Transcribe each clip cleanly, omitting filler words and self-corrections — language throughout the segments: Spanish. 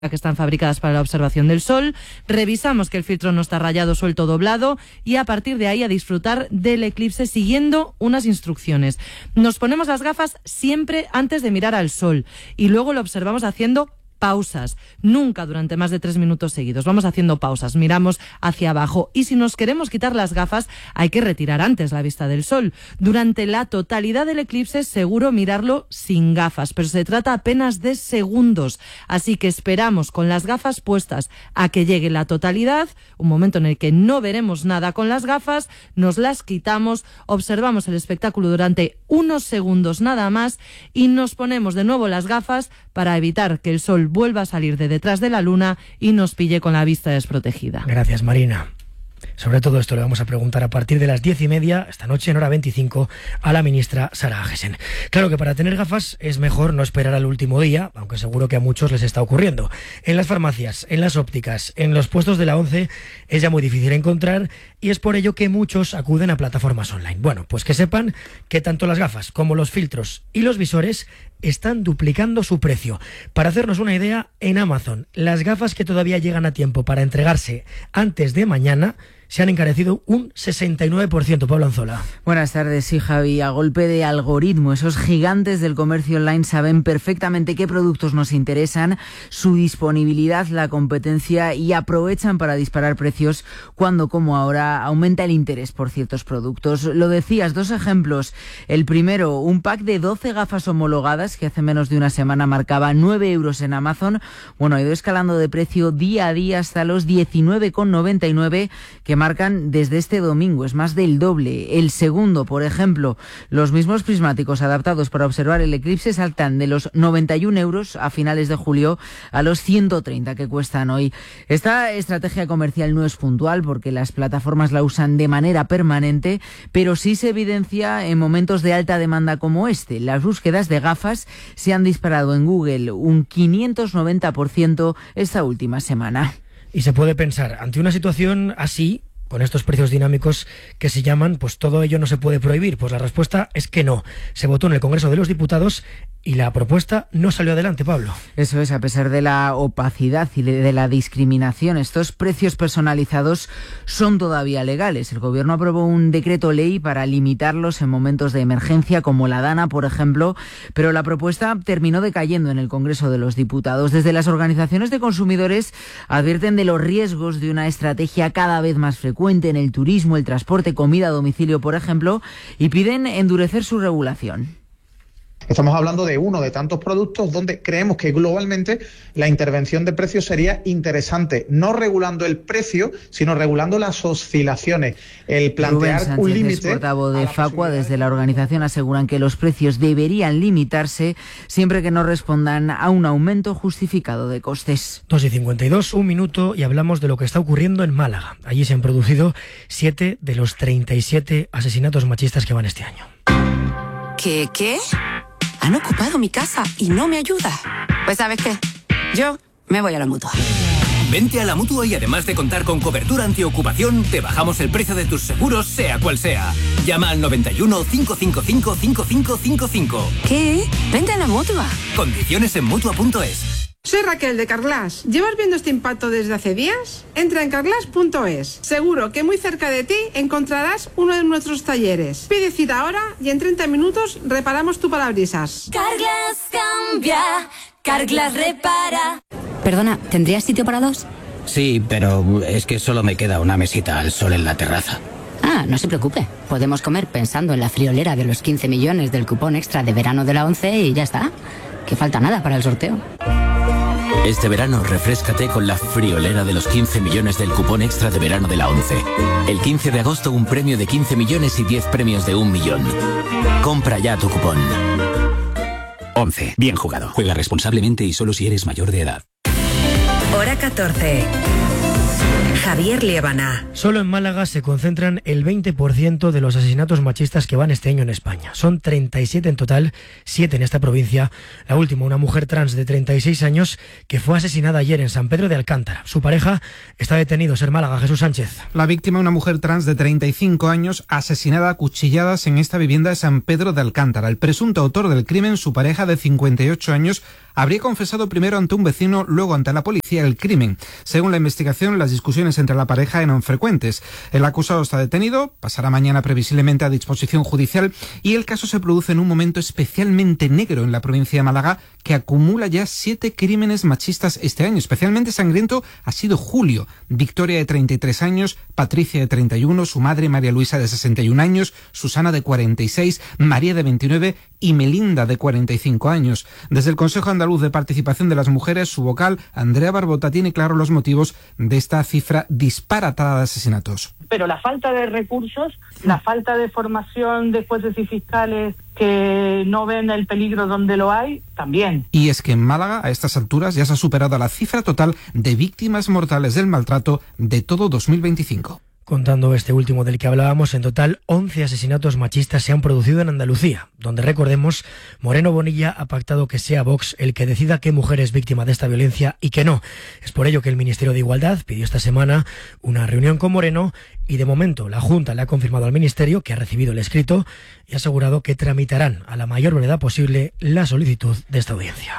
que están fabricadas para la observación del sol, revisamos que el filtro no está rayado, suelto, doblado, y a partir de ahí a disfrutar del eclipse siguiendo unas instrucciones. Nos ponemos las gafas siempre antes de mirar al sol y luego lo observamos haciendo pausas, nunca durante más de 3 minutos seguidos. Vamos haciendo pausas, miramos hacia abajo y si nos queremos quitar las gafas hay que retirar antes la vista del sol. Durante la totalidad del eclipse es seguro mirarlo sin gafas, pero se trata apenas de segundos, así que esperamos con las gafas puestas a que llegue la totalidad, un momento en el que no veremos nada con las gafas, nos las quitamos, observamos el espectáculo durante unos segundos nada más y nos ponemos de nuevo las gafas para evitar que el sol vuelva a salir de detrás de la luna y nos pille con la vista desprotegida. Gracias, Marina. Sobre todo esto le vamos a preguntar a partir de las 10:30, esta noche en hora 25, a la ministra Sara Agesen. Claro que para tener gafas es mejor no esperar al último día, aunque seguro que a muchos les está ocurriendo. En las farmacias, en las ópticas, en los puestos de la ONCE es ya muy difícil encontrar y es por ello que muchos acuden a plataformas online. Bueno, pues que sepan que tanto las gafas como los filtros y los visores están duplicando su precio. Para hacernos una idea, en Amazon, las gafas que todavía llegan a tiempo para entregarse antes de mañana se han encarecido un 69%, Pablo Anzola. Buenas tardes, sí, Javi. A golpe de algoritmo, esos gigantes del comercio online saben perfectamente qué productos nos interesan, su disponibilidad, la competencia y aprovechan para disparar precios cuando, como ahora, aumenta el interés por ciertos productos. Lo decías, 2 ejemplos. El primero, un pack de 12 gafas homologadas que hace menos de una semana marcaba 9 euros en Amazon. Bueno, ha ido escalando de precio día a día hasta los 19,99 que marcan desde este domingo, es más del doble. El segundo, por ejemplo, los mismos prismáticos adaptados para observar el eclipse saltan de los 91 euros a finales de julio a los 130 que cuestan hoy. Esta estrategia comercial no es puntual porque las plataformas la usan de manera permanente, pero sí se evidencia en momentos de alta demanda como este. Las búsquedas de gafas se han disparado en Google un 590% esta última semana. Y se puede pensar, ante una situación así, con estos precios dinámicos que se llaman, pues todo ello no se puede prohibir. Pues la respuesta es que no. Se votó en el Congreso de los Diputados y la propuesta no salió adelante, Pablo. Eso es, a pesar de la opacidad y de la discriminación, estos precios personalizados son todavía legales. El Gobierno aprobó un decreto ley para limitarlos en momentos de emergencia, como la Dana, por ejemplo, pero la propuesta terminó decayendo en el Congreso de los Diputados. Desde las organizaciones de consumidores advierten de los riesgos de una estrategia cada vez más frecuente en el turismo, el transporte, comida a domicilio, por ejemplo, y piden endurecer su regulación. Estamos hablando de uno de tantos productos donde creemos que globalmente la intervención de precios sería interesante, no regulando el precio, sino regulando las oscilaciones. El plantear un límite. El portavoz de Facua, desde la organización, aseguran que los precios deberían limitarse siempre que no respondan a un aumento justificado de costes. 2:52, un minuto, y hablamos de lo que está ocurriendo en Málaga. Allí se han producido 7 de los 37 asesinatos machistas que van este año. ¿Qué? Han ocupado mi casa y no me ayuda. Pues ¿sabes qué? Yo me voy a la Mutua. Vente a la Mutua y además de contar con cobertura antiocupación, te bajamos el precio de tus seguros, sea cual sea. Llama al 91 555 5555. ¿Qué? Vente a la Mutua. Condiciones en Mutua.es. Soy Raquel de Carglass. ¿Llevas viendo este impacto desde hace días? Entra en carglass.es. Seguro que muy cerca de ti encontrarás uno de nuestros talleres. Pide cita ahora y en 30 minutos reparamos tu parabrisas. Carglass cambia, Carglass repara. Perdona, ¿tendrías sitio para 2? Sí, pero es que solo me queda una mesita al sol en la terraza. Ah, no se preocupe. Podemos comer pensando en la friolera de los 15 millones del cupón extra de verano de la ONCE y ya está. Que falta nada para el sorteo. Este verano refréscate con la friolera de los 15 millones del cupón extra de verano de la ONCE. El 15 de agosto un premio de 15 millones y 10 premios de 1 millón. Compra ya tu cupón. ONCE. Bien jugado. Juega responsablemente y solo si eres mayor de edad. Hora 14. Javier Liébana. Solo en Málaga se concentran el 20% de los asesinatos machistas que van este año en España. Son 37 en total, 7 en esta provincia. La última, una mujer trans de 36 años que fue asesinada ayer en San Pedro de Alcántara. Su pareja está detenido, Ser Málaga, Jesús Sánchez. La víctima, una mujer trans de 35 años, asesinada a cuchilladas en esta vivienda de San Pedro de Alcántara. El presunto autor del crimen, su pareja de 58 años, habría confesado primero ante un vecino, luego ante la policía el crimen. Según la investigación, las discusiones entre la pareja eran frecuentes. El acusado está detenido, pasará mañana previsiblemente a disposición judicial y el caso se produce en un momento especialmente negro en la provincia de Málaga, que acumula ya 7 crímenes machistas este año. Especialmente sangriento ha sido julio. Victoria, de 33 años, Patricia, de 31, su madre María Luisa, de 61 años, Susana, de 46, María, de 29 y Melinda, de 45 años. Desde el Consejo Andaluz de Participación de las Mujeres, su vocal, Andrea Barbota, tiene claros los motivos de esta cifra disparatada de asesinatos. Pero la falta de recursos, la falta de formación de jueces y fiscales que no ven el peligro donde lo hay, también. Y es que en Málaga, a estas alturas, ya se ha superado la cifra total de víctimas mortales del maltrato de todo 2025. Contando este último del que hablábamos, en total 11 asesinatos machistas se han producido en Andalucía, donde, recordemos, Moreno Bonilla ha pactado que sea Vox el que decida qué mujer es víctima de esta violencia y que no. Es por ello que el Ministerio de Igualdad pidió esta semana una reunión con Moreno y, de momento, la Junta le ha confirmado al Ministerio que ha recibido el escrito y ha asegurado que tramitarán a la mayor brevedad posible la solicitud de esta audiencia.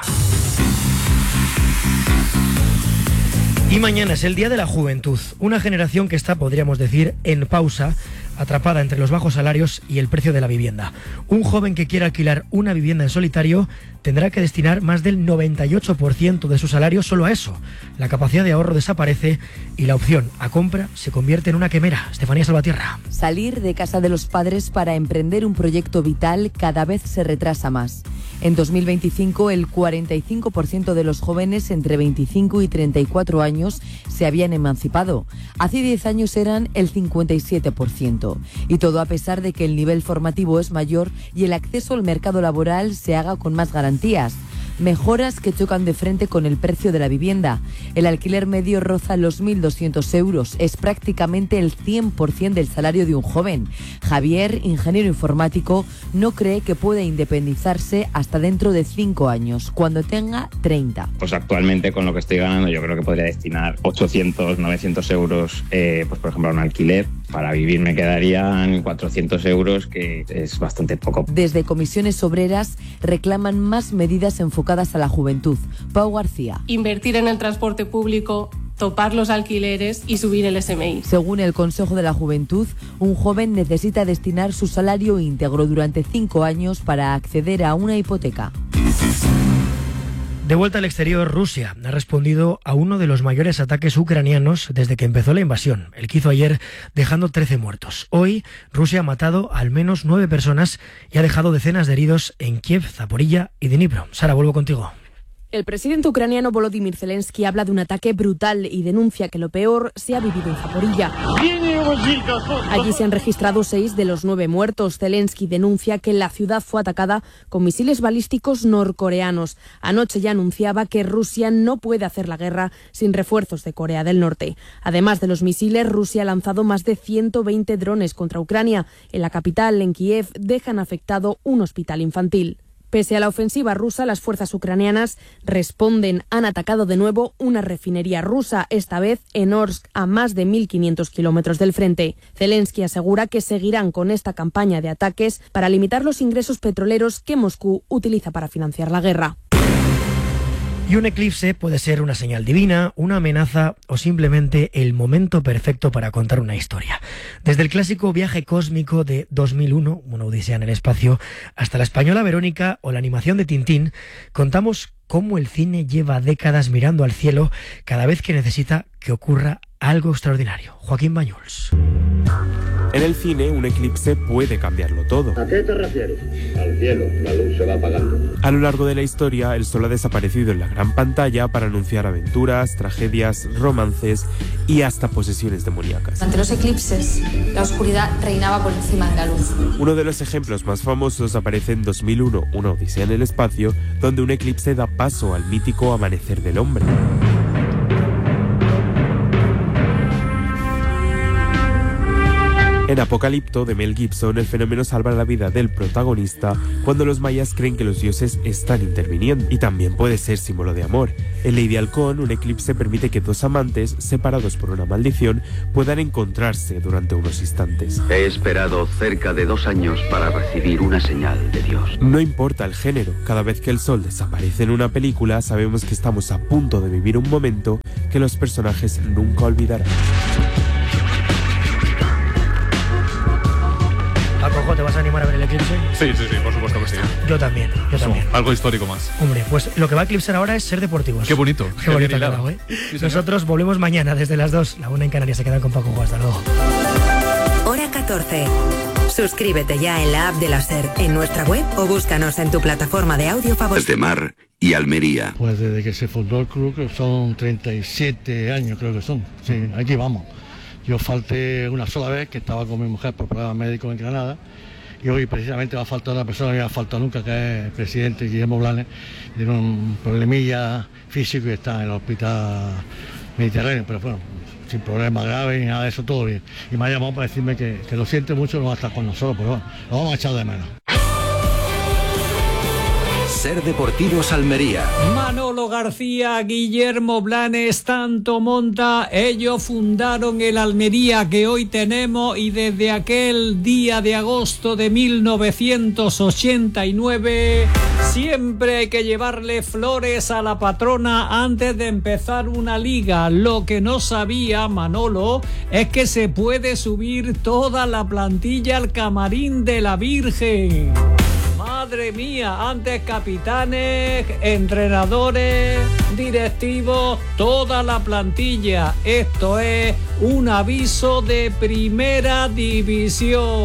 Y mañana es el Día de la Juventud, una generación que está, podríamos decir, en pausa, atrapada entre los bajos salarios y el precio de la vivienda. Un joven que quiera alquilar una vivienda en solitario tendrá que destinar más del 98% de su salario solo a eso. La capacidad de ahorro desaparece y la opción a compra se convierte en una quimera. Estefanía Salvatierra. Salir de casa de los padres para emprender un proyecto vital cada vez se retrasa más. En 2025, el 45% de los jóvenes entre 25 y 34 años se habían emancipado. Hace 10 años eran el 57%. Y todo a pesar de que el nivel formativo es mayor y el acceso al mercado laboral se haga con más garantías. Mejoras que chocan de frente con el precio de la vivienda. El alquiler medio roza los 1.200 euros. Es prácticamente el 100% del salario de un joven. Javier, ingeniero informático, no cree que pueda independizarse hasta dentro de 5 años, cuando tenga 30. Pues actualmente, con lo que estoy ganando, yo creo que podría destinar 800, 900 euros, pues por ejemplo, a un alquiler. Para vivir me quedarían 400 euros, que es bastante poco. Desde Comisiones Obreras reclaman más medidas enfocadas a la juventud. Pau García. Invertir en el transporte público, topar los alquileres y subir el SMI. Según el Consejo de la Juventud, un joven necesita destinar su salario íntegro durante 5 años para acceder a una hipoteca. De vuelta al exterior, Rusia ha respondido a uno de los mayores ataques ucranianos desde que empezó la invasión, el que hizo ayer, dejando 13 muertos. Hoy, Rusia ha matado al menos 9 personas y ha dejado decenas de heridos en Kiev, Zaporilla y Dnipro. Sara, vuelvo contigo. El presidente ucraniano Volodymyr Zelensky habla de un ataque brutal y denuncia que lo peor se ha vivido en Zaporilla. Allí se han registrado 6 de los 9 muertos. Zelensky denuncia que la ciudad fue atacada con misiles balísticos norcoreanos. Anoche ya anunciaba que Rusia no puede hacer la guerra sin refuerzos de Corea del Norte. Además de los misiles, Rusia ha lanzado más de 120 drones contra Ucrania. En la capital, en Kiev, dejan afectado un hospital infantil. Pese a la ofensiva rusa, las fuerzas ucranianas responden. Han atacado de nuevo una refinería rusa, esta vez en Orsk, a más de 1.500 kilómetros del frente. Zelensky asegura que seguirán con esta campaña de ataques para limitar los ingresos petroleros que Moscú utiliza para financiar la guerra. Y un eclipse puede ser una señal divina, una amenaza o simplemente el momento perfecto para contar una historia. Desde el clásico Viaje cósmico de 2001, una odisea en el espacio, hasta la española Verónica o la animación de Tintín, contamos cómo el cine lleva décadas mirando al cielo cada vez que necesita que ocurra algo extraordinario. Joaquín Bañuls. En el cine, un eclipse puede cambiarlo todo. ¿A qué te refieres? Al cielo, la luz se va apagando. A lo largo de la historia, el sol ha desaparecido en la gran pantalla para anunciar aventuras, tragedias, romances y hasta posesiones demoníacas. Ante los eclipses, la oscuridad reinaba por encima de la luz. Uno de los ejemplos más famosos aparece en 2001, una odisea en el espacio, donde un eclipse da paso al mítico amanecer del hombre. En Apocalipto, de Mel Gibson, el fenómeno salva la vida del protagonista cuando los mayas creen que los dioses están interviniendo. Y también puede ser símbolo de amor. En Lady Halcón, un eclipse permite que dos amantes, separados por una maldición, puedan encontrarse durante unos instantes. He esperado cerca de 2 años para recibir una señal de Dios. No importa el género, cada vez que el sol desaparece en una película, sabemos que estamos a punto de vivir un momento que los personajes nunca olvidarán. Paco, ¿te vas a animar a ver el eclipse? Sí, por supuesto que sí. Yo también. Algo histórico más. Hombre, pues lo que va a eclipsar ahora es Ser Deportivos. Qué bonito. Qué bonito ha quedado, ¿eh? Sí, nosotros volvemos mañana desde las 2. La 1 en Canarias. Se quedan con Paco. Hasta luego. Hora 14. Suscríbete ya en la app de la SER, en nuestra web o búscanos en tu plataforma de audio favorita. Desde Mar y Almería. Pues desde que se fundó el club, que son 37 años creo que son. Sí, aquí vamos. Yo falté una sola vez, que estaba con mi mujer por problemas médicos en Granada, y hoy precisamente va a faltar una persona que no ha faltado nunca, que es el presidente Guillermo Blanes. Tiene un problemilla físico y está en el hospital Mediterráneo, pero bueno, sin problemas graves ni nada de eso, todo bien. Y me ha llamado para decirme que lo siente mucho, no va a estar con nosotros, pero bueno, lo vamos a echar de menos. Ser Deportivos Almería. Manolo García, Guillermo Blanes, Tanto Monta, ellos fundaron el Almería que hoy tenemos, y desde aquel día de agosto de 1989 siempre hay que llevarle flores a la patrona antes de empezar una liga. Lo que no sabía Manolo es que se puede subir toda la plantilla al camarín de la Virgen. Madre mía, antes capitanes, entrenadores, directivos, toda la plantilla. Esto es un aviso de primera división.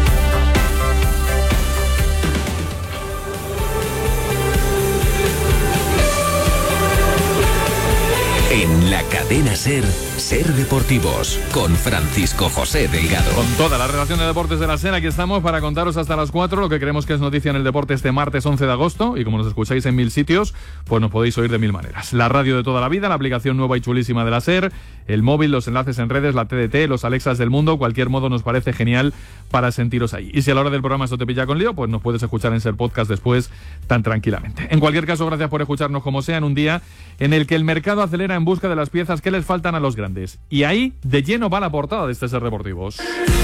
En la cadena SER, Ser Deportivos, con Francisco José Delgado. Con toda la redacción de deportes de la SER, aquí estamos para contaros hasta las 4 lo que creemos que es noticia en el deporte este martes 11 de agosto. Y como nos escucháis en 1000 sitios, pues nos podéis oír de 1000 maneras. La radio de toda la vida, la aplicación nueva y chulísima de la SER, el móvil, los enlaces en redes, la TDT, los Alexas del mundo, cualquier modo nos parece genial para sentiros ahí. Y si a la hora del programa esto te pilla con lío, pues nos puedes escuchar en SER Podcast después tan tranquilamente. En cualquier caso, gracias por escucharnos como sea en un día en el que el mercado acelera en busca de las piezas que les faltan a los grandes. Y ahí de lleno va la portada de este Ser Deportivos.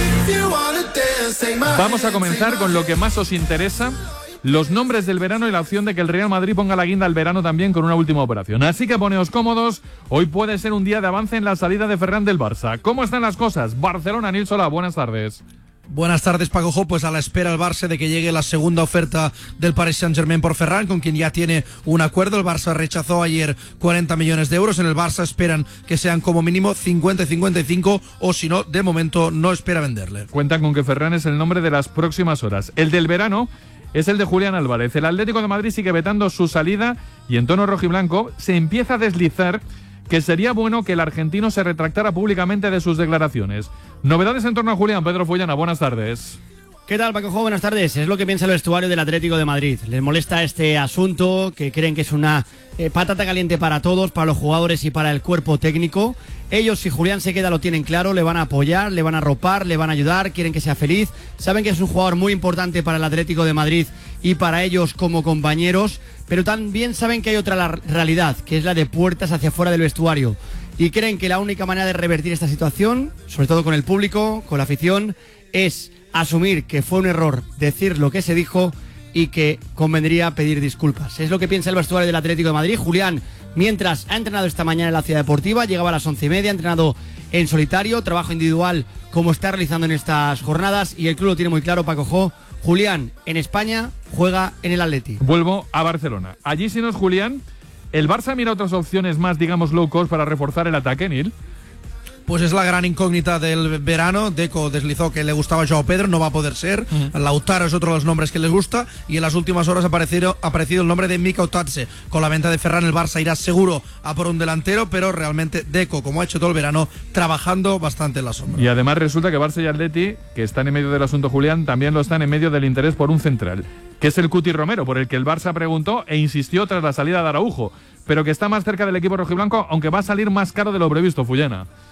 Vamos a comenzar con lo que más os interesa: los nombres del verano y la opción de que el Real Madrid ponga la guinda al verano también con una última operación. Así que poneos cómodos, hoy puede ser un día de avance en la salida de Ferran del Barça. ¿Cómo están las cosas? Barcelona, Nil Solá, buenas tardes. Buenas tardes, Paco Jo. Pues a la espera el Barça de que llegue la segunda oferta del Paris Saint-Germain por Ferran, con quien ya tiene un acuerdo. El Barça rechazó ayer 40 millones de euros. En el Barça esperan que sean como mínimo 50 y 55, o si no, de momento no espera venderle. Cuentan con que Ferran es el nombre de las próximas horas. El del verano es el de Julián Álvarez. El Atlético de Madrid sigue vetando su salida y en tono rojiblanco se empieza a deslizar que sería bueno que el argentino se retractara públicamente de sus declaraciones. Novedades en torno a Julián. Pedro Fullana, buenas tardes. ¿Qué tal, Paco? Buenas tardes. Es lo que piensa el vestuario del Atlético de Madrid. Les molesta este asunto, que creen que es una patata caliente para todos, para los jugadores y para el cuerpo técnico. Ellos, si Julián se queda, lo tienen claro, le van a apoyar, le van a arropar, le van a ayudar, quieren que sea feliz. Saben que es un jugador muy importante para el Atlético de Madrid y para ellos como compañeros, pero también saben que hay otra realidad, que es la de puertas hacia afuera del vestuario. Y creen que la única manera de revertir esta situación, sobre todo con el público, con la afición, es asumir que fue un error decir lo que se dijo y que convendría pedir disculpas. Es lo que piensa el vestuario del Atlético de Madrid. Julián, mientras ha entrenado esta mañana en la Ciudad Deportiva, llegaba a las 11:30, ha entrenado en solitario, trabajo individual como está realizando en estas jornadas, y el club lo tiene muy claro, Paco Jo. Julián, en España, juega en el Atleti. Vuelvo a Barcelona. Allí, si no es Julián, ¿el Barça mira otras opciones más, digamos, low cost para reforzar el ataque, Nil? Pues es la gran incógnita del verano. Deco deslizó que le gustaba Joao Pedro, no va a poder ser. Lautaro es otro de los nombres que les gusta, y en las últimas horas ha aparecido el nombre de Mika Otatse. Con la venta de Ferran, el Barça irá seguro a por un delantero, pero realmente Deco, como ha hecho todo el verano, trabajando bastante en la sombra. Y además resulta que Barça y Atleti, que están en medio del asunto Julián, también lo están en medio del interés por un central, que es el Cuti Romero, por el que el Barça preguntó e insistió tras la salida de Araujo, pero que está más cerca del equipo rojiblanco, aunque va a salir más caro de lo previsto, Fullana.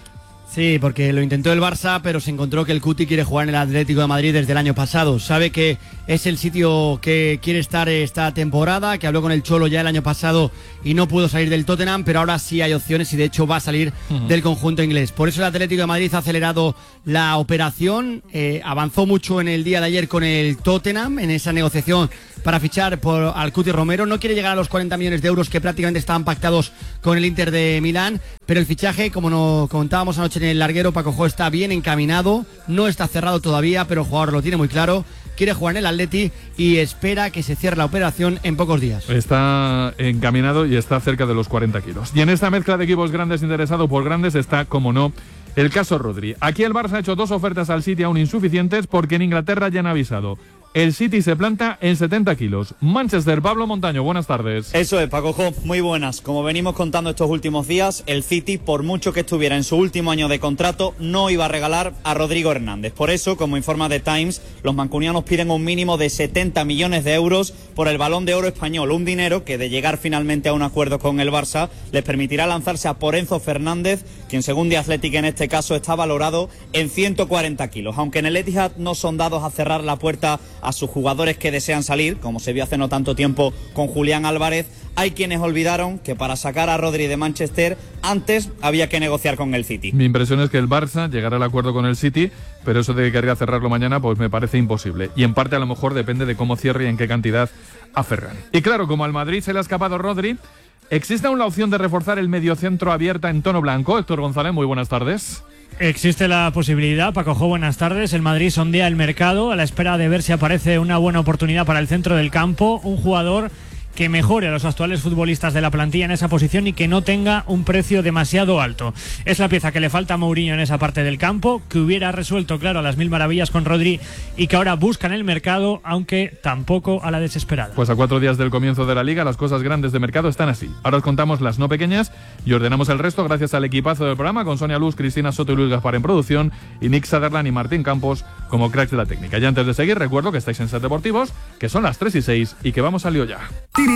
Sí, porque lo intentó el Barça, pero se encontró que el Cuti quiere jugar en el Atlético de Madrid desde el año pasado. Sabe que es el sitio que quiere estar esta temporada, que habló con el Cholo ya el año pasado y no pudo salir del Tottenham, pero ahora sí hay opciones y de hecho va a salir del conjunto inglés. Por eso el Atlético de Madrid ha acelerado la operación, avanzó mucho en el día de ayer con el Tottenham en esa negociación para fichar al Cuti Romero. No quiere llegar a los 40 millones de euros que prácticamente estaban pactados con el Inter de Milán, pero el fichaje, como nos comentábamos anoche en el larguero, Paco, está bien encaminado, no está cerrado todavía, pero el jugador lo tiene muy claro, quiere jugar en el Atleti y espera que se cierre la operación en pocos días. Está encaminado y está cerca de los 40 kilos. Y en esta mezcla de equipos grandes interesados por grandes está, como no, el caso Rodri. Aquí el Barça ha hecho 2 ofertas al City aún insuficientes porque en Inglaterra ya han avisado. El City se planta en 70 kilos. Manchester, Pablo Montaño, buenas tardes. Eso es, Paco Jo, muy buenas. Como venimos contando estos últimos días, el City, por mucho que estuviera en su último año de contrato, no iba a regalar a Rodrigo Hernández. Por eso, como informa The Times, los mancunianos piden un mínimo de 70 millones de euros por el Balón de Oro español. Un dinero que, de llegar finalmente a un acuerdo con el Barça, les permitirá lanzarse a por Enzo Fernández, quien según The Athletic en este caso está valorado en 140 kilos. Aunque en el Etihad no son dados a cerrar la puerta a sus jugadores que desean salir, como se vio hace no tanto tiempo con Julián Álvarez, hay quienes olvidaron que para sacar a Rodri de Manchester antes había que negociar con el City. Mi impresión es que el Barça llegará al acuerdo con el City, pero eso de que querría cerrarlo mañana pues me parece imposible. Y en parte a lo mejor depende de cómo cierre y en qué cantidad a Ferran. Y claro, como al Madrid se le ha escapado Rodri, ¿existe aún la opción de reforzar el mediocentro abierta en tono blanco? Héctor González, muy buenas tardes. Existe la posibilidad, Paco Jo, buenas tardes. El Madrid sondea el mercado a la espera de ver si aparece una buena oportunidad para el centro del campo, un jugador que mejore a los actuales futbolistas de la plantilla en esa posición y que no tenga un precio demasiado alto. Es la pieza que le falta a Mourinho en esa parte del campo, que hubiera resuelto, claro, a las mil maravillas con Rodri y que ahora busca en el mercado, aunque tampoco a la desesperada. Pues a 4 días del comienzo de la Liga, las cosas grandes de mercado están así. Ahora os contamos las no pequeñas y ordenamos el resto gracias al equipazo del programa, con Sonia Luz, Cristina Soto y Luis Gaspar en producción y Nick Sutherland y Martín Campos como cracks de la técnica. Y antes de seguir, recuerdo que estáis en Set Deportivos, que son las 3:06 y que vamos al lío ya.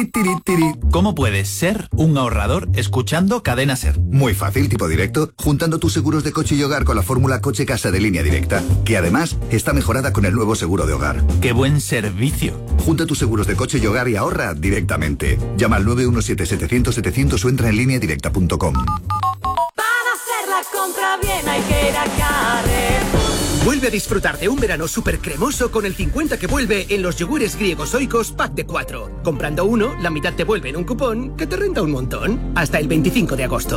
¿Cómo puedes ser un ahorrador escuchando Cadena Ser? Muy fácil, tipo directo, juntando tus seguros de coche y hogar con la fórmula Coche Casa de Línea Directa, que además está mejorada con el nuevo seguro de hogar. ¡Qué buen servicio! Junta tus seguros de coche y hogar y ahorra directamente. Llama al 917-700-700 o entra en lineadirecta.com. Para hacer la compra bien hay que ir a Carrefour. Vuelve a disfrutar de un verano súper cremoso con el 50 que vuelve en los yogures griegos Oikos pack de 4. Comprando uno, la mitad te vuelve en un cupón que te renta un montón. Hasta el 25 de agosto.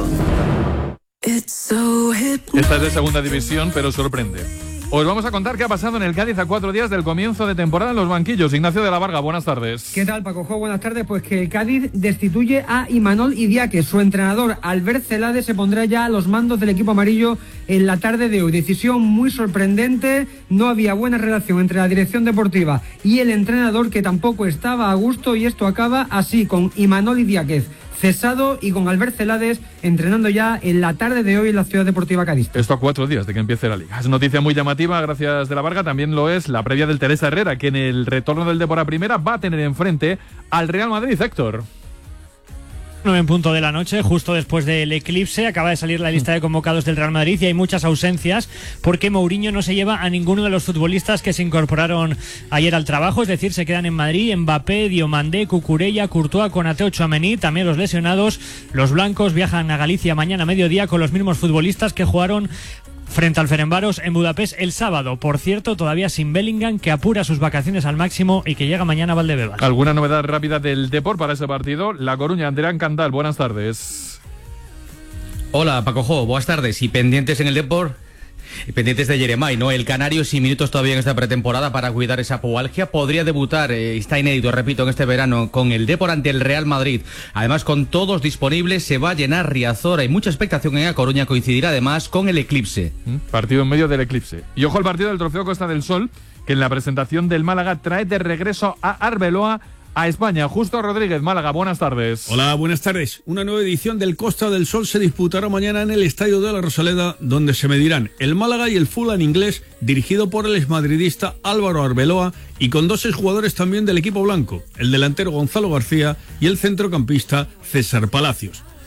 Esta es de segunda división, pero sorprende. Os vamos a contar qué ha pasado en el Cádiz a 4 días del comienzo de temporada en los banquillos. Ignacio de la Varga, buenas tardes. ¿Qué tal, Paco Jo? Buenas tardes. Pues que el Cádiz destituye a Imanol Idiáquez. Su entrenador, Albert Celades, se pondrá ya a los mandos del equipo amarillo en la tarde de hoy. Decisión muy sorprendente. No había buena relación entre la dirección deportiva y el entrenador, que tampoco estaba a gusto, y esto acaba así, con Imanol Idiáquez cesado y con Albert Celades entrenando ya en la tarde de hoy en la Ciudad Deportiva Cádiz. Esto a 4 días de que empiece la Liga. Es noticia muy llamativa, gracias de la Varga. También lo es la previa del Teresa Herrera, que en el retorno del Depor a Primera va a tener enfrente al Real Madrid. Héctor. 9 en punto de la noche, justo después del eclipse, acaba de salir la lista de convocados del Real Madrid y hay muchas ausencias porque Mourinho no se lleva a ninguno de los futbolistas que se incorporaron ayer al trabajo, es decir, se quedan en Madrid Mbappé, Diomandé, Cucurella, Courtois, Konaté, Tchouaméni, también los lesionados. Los blancos viajan a Galicia mañana a mediodía con los mismos futbolistas que jugaron frente al Ferencváros en Budapest el sábado. Por cierto, todavía sin Bellingham, que apura sus vacaciones al máximo y que llega mañana a Valdebebas. ¿Alguna novedad rápida del Depor para ese partido? La Coruña, Andrea Candal, buenas tardes. Hola, Paco Jo, buenas tardes. Y pendientes en el Depor, pendientes de Jeremai, ¿no? El canario sin minutos todavía en esta pretemporada para cuidar esa pubalgia. Podría debutar, está inédito, repito, en este verano con el Depor ante el Real Madrid. Además, con todos disponibles, se va a llenar Riazor. Hay mucha expectación en A Coruña, coincidirá además con el eclipse. Partido en medio del eclipse. Y ojo al partido del Trofeo Costa del Sol, que en la presentación del Málaga trae de regreso a Arbeloa a España. Justo Rodríguez, Málaga, buenas tardes. Hola, buenas tardes. Una nueva edición del Costa del Sol se disputará mañana en el Estadio de la Rosaleda, donde se medirán el Málaga y el Fulham inglés, dirigido por el exmadridista Álvaro Arbeloa y con 2 exjugadores también del equipo blanco, el delantero Gonzalo García y el centrocampista César Palacios.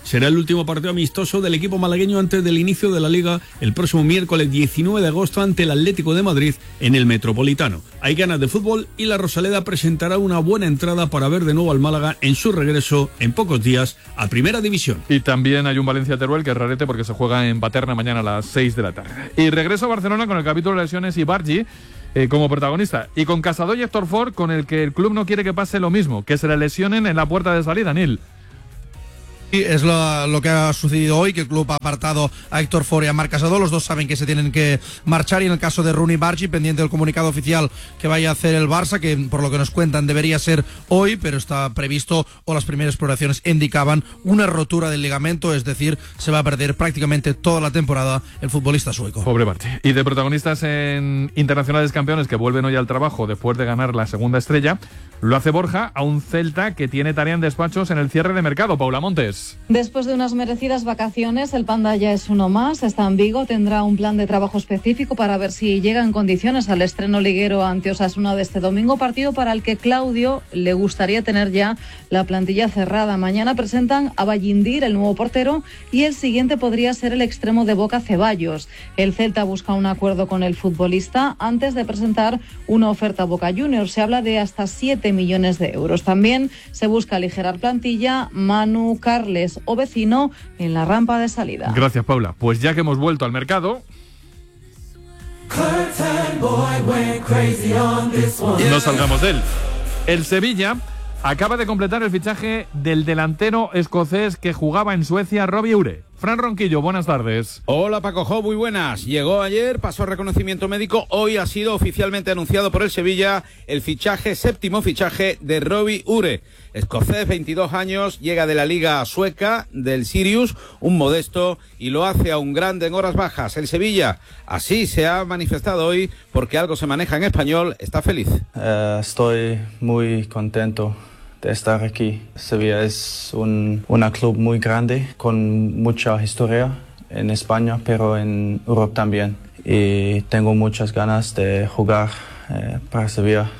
será el último partido amistoso del equipo malagueño antes del inicio de la Liga el próximo miércoles 19 de agosto ante el Atlético de Madrid en el Metropolitano. Hay ganas de fútbol y la Rosaleda presentará una buena entrada para ver de nuevo al Málaga en su regreso en pocos días a Primera División. Y también hay un Valencia-Teruel que es rarete porque se juega en Paterna mañana a las 6 de la tarde. Y regreso a Barcelona con el capítulo de lesiones y Bargi como protagonista. Y con Casado y Héctor Ford, con el que el club no quiere que pase lo mismo, que se le lesionen en la puerta de salida, Nil. Y es lo que ha sucedido hoy, que el club ha apartado a Héctor Ford y a Marc Casado. Los dos saben que se tienen que marchar, y en el caso de Rooney Bargi, pendiente del comunicado oficial que vaya a hacer el Barça, que por lo que nos cuentan debería ser hoy, pero está previsto, o las primeras exploraciones indicaban, una rotura del ligamento, es decir, se va a perder prácticamente toda la temporada el futbolista sueco. Pobre Bargi. Y de protagonistas en internacionales campeones que vuelven hoy al trabajo después de ganar la segunda estrella, lo hace Borja a un Celta que tiene tarea en despachos en el cierre de mercado. Paula Montes. Después de unas merecidas vacaciones, el Panda ya es uno más, está en Vigo, tendrá un plan de trabajo específico para ver si llega en condiciones al estreno liguero ante Osasuna de este domingo, partido para el que Claudio le gustaría tener ya la plantilla cerrada. Mañana presentan a Ballindir, el nuevo portero, y el siguiente podría ser el extremo de Boca, Ceballos. El Celta busca un acuerdo con el futbolista antes de presentar una oferta a Boca Juniors. Se habla de hasta 7 millones de euros. También se busca aligerar plantilla. Manu, Carles o Vecino en la rampa de salida. Gracias, Paula. Pues ya que hemos vuelto al mercado, no salgamos de él. El Sevilla acaba de completar el fichaje del delantero escocés que jugaba en Suecia, Robbie Ure. Fran Ronquillo, buenas tardes. Hola Paco Jo, muy buenas. Llegó ayer, pasó reconocimiento médico, hoy ha sido oficialmente anunciado por el Sevilla el séptimo fichaje de Robbie Ure. Escocés, 22 años, llega de la liga sueca, del Sirius, un modesto, y lo hace a un grande en horas bajas. El Sevilla, así se ha manifestado hoy, porque algo se maneja en español, está feliz. Estoy muy contento de estar aquí. Sevilla es un club muy grande, con mucha historia en España, pero en Europa también. Y tengo muchas ganas de jugar para Sevilla.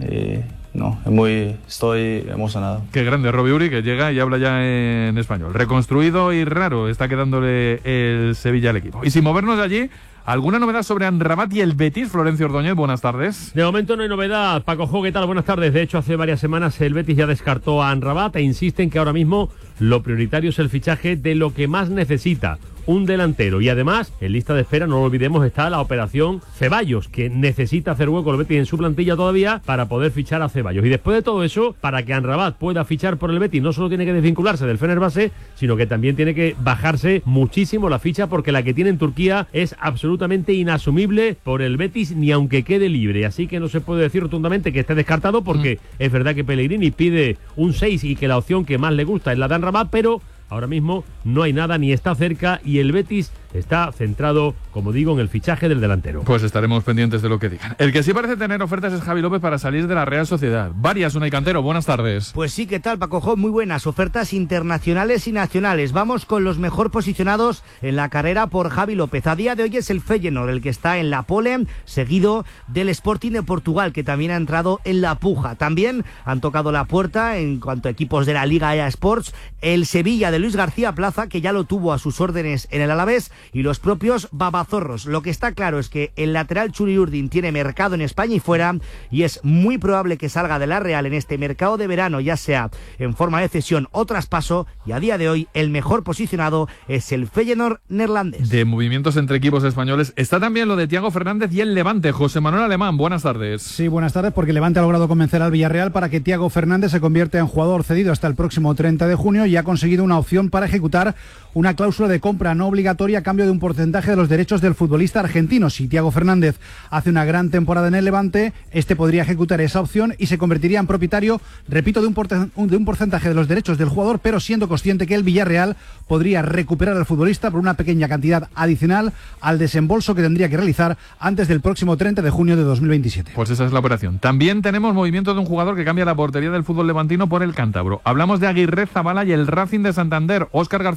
Estoy emocionado. Qué grande Robbie Uri, que llega y habla ya en español. Reconstruido y raro está quedándole el Sevilla al equipo. Y sin movernos de allí, ¿alguna novedad sobre Amrabat y el Betis? Florencio Ordóñez, buenas tardes. De momento no hay novedad. Paco Jo, ¿qué tal? Buenas tardes. De hecho, hace varias semanas el Betis ya descartó a Amrabat e insiste en que ahora mismo lo prioritario es el fichaje de lo que más necesita, un delantero. Y además, en lista de espera, no lo olvidemos, está la operación Ceballos, que necesita hacer hueco el Betis en su plantilla todavía para poder fichar a Ceballos. Y después de todo eso, para que Amrabat pueda fichar por el Betis, no solo tiene que desvincularse del Fenerbahce, sino que también tiene que bajarse muchísimo la ficha, porque la que tiene en Turquía es absolutamente inasumible por el Betis, ni aunque quede libre. Así que no se puede decir rotundamente que esté descartado, porque es verdad que Pellegrini pide un 6 y que la opción que más le gusta es la de Amrabat, pero ahora mismo no hay nada ni está cerca, y el Betis está centrado, como digo, en el fichaje del delantero. Pues estaremos pendientes de lo que digan. El que sí parece tener ofertas es Javi López para salir de la Real Sociedad. Varias, Unai Cantero, buenas tardes. Pues sí, ¿qué tal, Paco Jo? Muy buenas, ofertas internacionales y nacionales. Vamos con los mejor posicionados en la carrera por Javi López. A día de hoy es el Feyenoord el que está en la pole, seguido del Sporting de Portugal, que también ha entrado en la puja. También han tocado la puerta, en cuanto a equipos de la Liga EA Sports, el Sevilla de Luis García Plaza, que ya lo tuvo a sus órdenes en el Alavés, y los propios babazorros. Lo que está claro es que el lateral Churi Urdin tiene mercado en España y fuera, y es muy probable que salga de la Real en este mercado de verano, ya sea en forma de cesión o traspaso, y a día de hoy el mejor posicionado es el Feyenoord neerlandés. De movimientos entre equipos españoles está también lo de Thiago Fernández y el Levante. José Manuel Alemán, buenas tardes. Sí, buenas tardes, porque el Levante ha logrado convencer al Villarreal para que Thiago Fernández se convierta en jugador cedido hasta el próximo 30 de junio y ha conseguido una opción para ejecutar una cláusula de compra no obligatoria a cambio de un porcentaje de los derechos del futbolista argentino. Si Thiago Fernández hace una gran temporada en el Levante, este podría ejecutar esa opción y se convertiría en propietario, repito, de un porcentaje de los derechos del jugador, pero siendo consciente que el Villarreal podría recuperar al futbolista por una pequeña cantidad adicional al desembolso que tendría que realizar antes del próximo 30 de junio de 2027. Pues esa es la operación. También tenemos movimiento de un jugador que cambia la portería del fútbol levantino por el cántabro. Hablamos de Aguirre Zabala y el Racing de Santander. Óscar García Mayo, buenas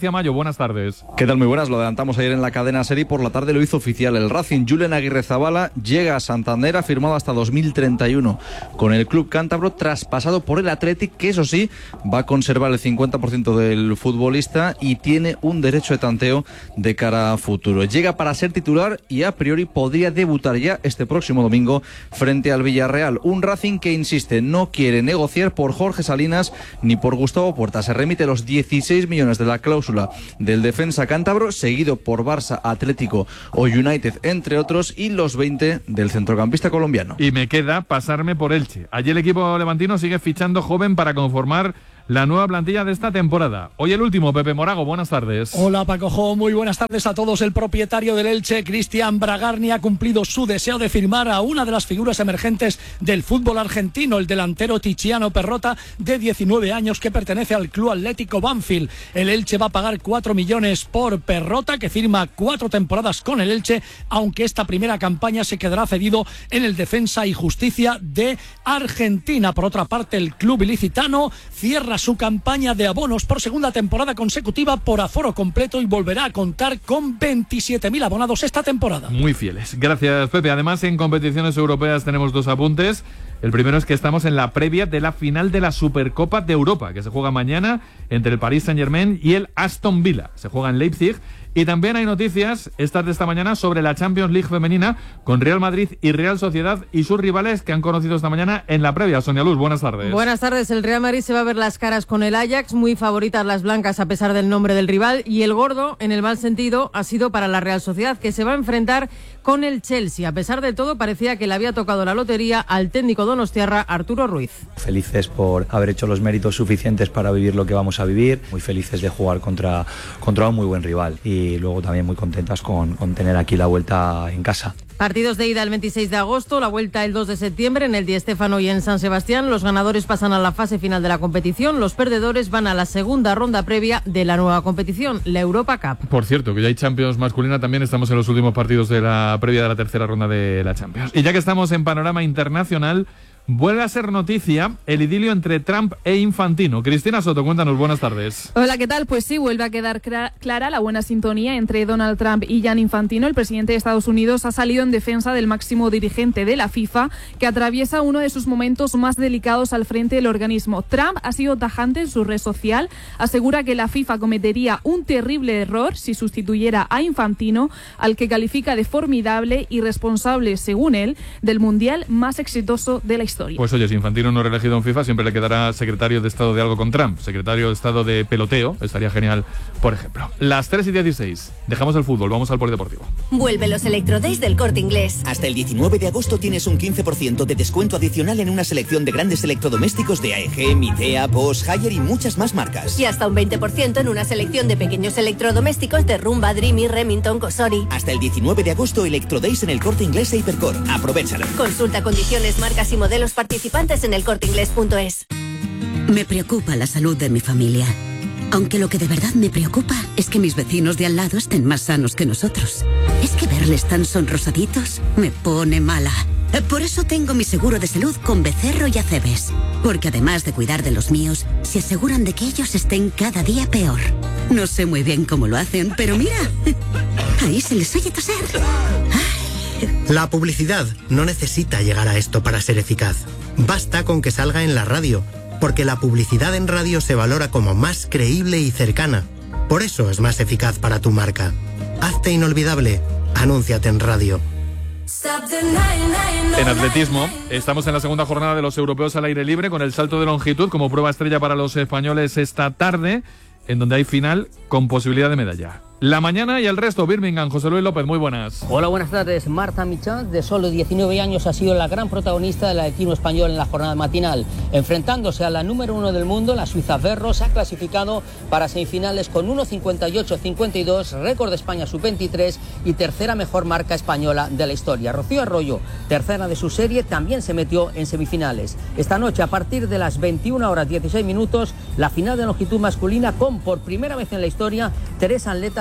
buenas tardes. ¿Qué tal? Muy buenas. Lo adelantamos ayer en la cadena SER y por la tarde lo hizo oficial. El Racing Julen Aguirrezabala llega a Santander, ha firmado hasta 2031 con el club cántabro, traspasado por el Athletic, que eso sí, va a conservar el 50% del futbolista y tiene un derecho de tanteo de cara a futuro. Llega para ser titular y a priori podría debutar ya este próximo domingo frente al Villarreal. Un Racing que, insiste, no quiere negociar por Jorge Salinas ni por Gustavo Puerta. Se remite los 16 millones de la cláusula del defensa cántabro, seguido por Barça, Atlético o United, entre otros, y los 20 del centrocampista colombiano. Y me queda pasarme por Elche. Allí el equipo levantino sigue fichando joven para conformar la nueva plantilla de esta temporada. Hoy el último, Pepe Morago, buenas tardes. Hola Paco, muy buenas tardes a todos. El propietario del Elche, Cristian Bragarni, ha cumplido su deseo de firmar a una de las figuras emergentes del fútbol argentino, el delantero Tiziano Perrota, de 19 años, que pertenece al Club Atlético Banfield. El Elche va a pagar 4 millones por Perrota, que firma 4 temporadas con el Elche, aunque esta primera campaña se quedará cedido en el Defensa y Justicia de Argentina. Por otra parte, el club ilicitano cierra su campaña de abonos por segunda temporada consecutiva por aforo completo y volverá a contar con 27.000 abonados esta temporada. Muy fieles. Gracias, Pepe. Además, en competiciones europeas tenemos 2 apuntes. El primero es que estamos en la previa de la final de la Supercopa de Europa, que se juega mañana entre el Paris Saint-Germain y el Aston Villa. Se juega en Leipzig. Y también hay noticias, estas de esta mañana, sobre la Champions League femenina, con Real Madrid y Real Sociedad y sus rivales que han conocido esta mañana en la previa. Sonia Luz, buenas tardes. Buenas tardes. El Real Madrid se va a ver las caras con el Ajax, muy favoritas las blancas a pesar del nombre del rival, y el gordo, en el mal sentido, ha sido para la Real Sociedad, que se va a enfrentar con el Chelsea. A pesar de todo, parecía que le había tocado la lotería al técnico donostiarra Arturo Ruiz. Felices por haber hecho los méritos suficientes para vivir lo que vamos a vivir, muy felices de jugar contra un muy buen rival y luego también muy contentas con tener aquí la vuelta en casa. Partidos de ida el 26 de agosto, la vuelta el 2 de septiembre en el Di Stéfano y en San Sebastián. Los ganadores pasan a la fase final de la competición, los perdedores van a la segunda ronda previa de la nueva competición, la Europa Cup. Por cierto, que ya hay Champions masculina, también estamos en los últimos partidos de la previa de la tercera ronda de la Champions. Y ya que estamos en panorama internacional, vuelve a ser noticia el idilio entre Trump e Infantino. Cristina Soto, cuéntanos, buenas tardes. Hola, ¿qué tal? Pues sí, vuelve a quedar clara la buena sintonía entre Donald Trump y Gianni Infantino. El presidente de Estados Unidos ha salido en defensa del máximo dirigente de la FIFA, que atraviesa uno de sus momentos más delicados al frente del organismo. Trump ha sido tajante en su red social, asegura que la FIFA cometería un terrible error si sustituyera a Infantino, al que califica de formidable y responsable, según él, del mundial más exitoso de la historia. Pues oye, si Infantino no es reelegido en FIFA, siempre le quedará secretario de Estado de algo con Trump, secretario de Estado de peloteo, estaría genial, por ejemplo. Las 3:16, dejamos el fútbol, vamos al polideportivo. Vuelve los Electrodays del Corte Inglés. Hasta el 19 de agosto tienes un 15% de descuento adicional en una selección de grandes electrodomésticos de AEG, Midea, Bosch, Haier y muchas más marcas. Y hasta un 20% en una selección de pequeños electrodomésticos de Rumba, Dreamy, Remington, Cosori. Hasta el 19 de agosto, Electrodays en el Corte Inglés e Hipercore. Aprovéchalo. Consulta condiciones, marcas y modelos participantes en elcorteinglés.es. Me preocupa la salud de mi familia. Aunque lo que de verdad me preocupa es que mis vecinos de al lado estén más sanos que nosotros. Es que verles tan sonrosaditos me pone mala. Por eso tengo mi seguro de salud con Becerro y Acebes. Porque además de cuidar de los míos, se aseguran de que ellos estén cada día peor. No sé muy bien cómo lo hacen, pero mira, ahí se les oye toser. La publicidad no necesita llegar a esto para ser eficaz. Basta con que salga en la radio, porque la publicidad en radio se valora como más creíble y cercana. Por eso es más eficaz para tu marca. Hazte inolvidable. Anúnciate en radio. En atletismo, estamos en la segunda jornada de los europeos al aire libre con el salto de longitud como prueba estrella para los españoles esta tarde, en donde hay final con posibilidad de medalla. La mañana y el resto, Birmingham, José Luis López, muy buenas. Hola, buenas tardes. Marta Michan, de solo 19 años, ha sido la gran protagonista del atletismo español en la jornada matinal. Enfrentándose a la número 1 del mundo, la suiza Ferro, se ha clasificado para semifinales con 1.58.52, récord de España sub-23 y tercera mejor marca española de la historia. Rocío Arroyo, tercera de su serie, también se metió en semifinales. Esta noche, a partir de las 21:16, la final de longitud masculina con, por primera vez en la historia, 3 atletas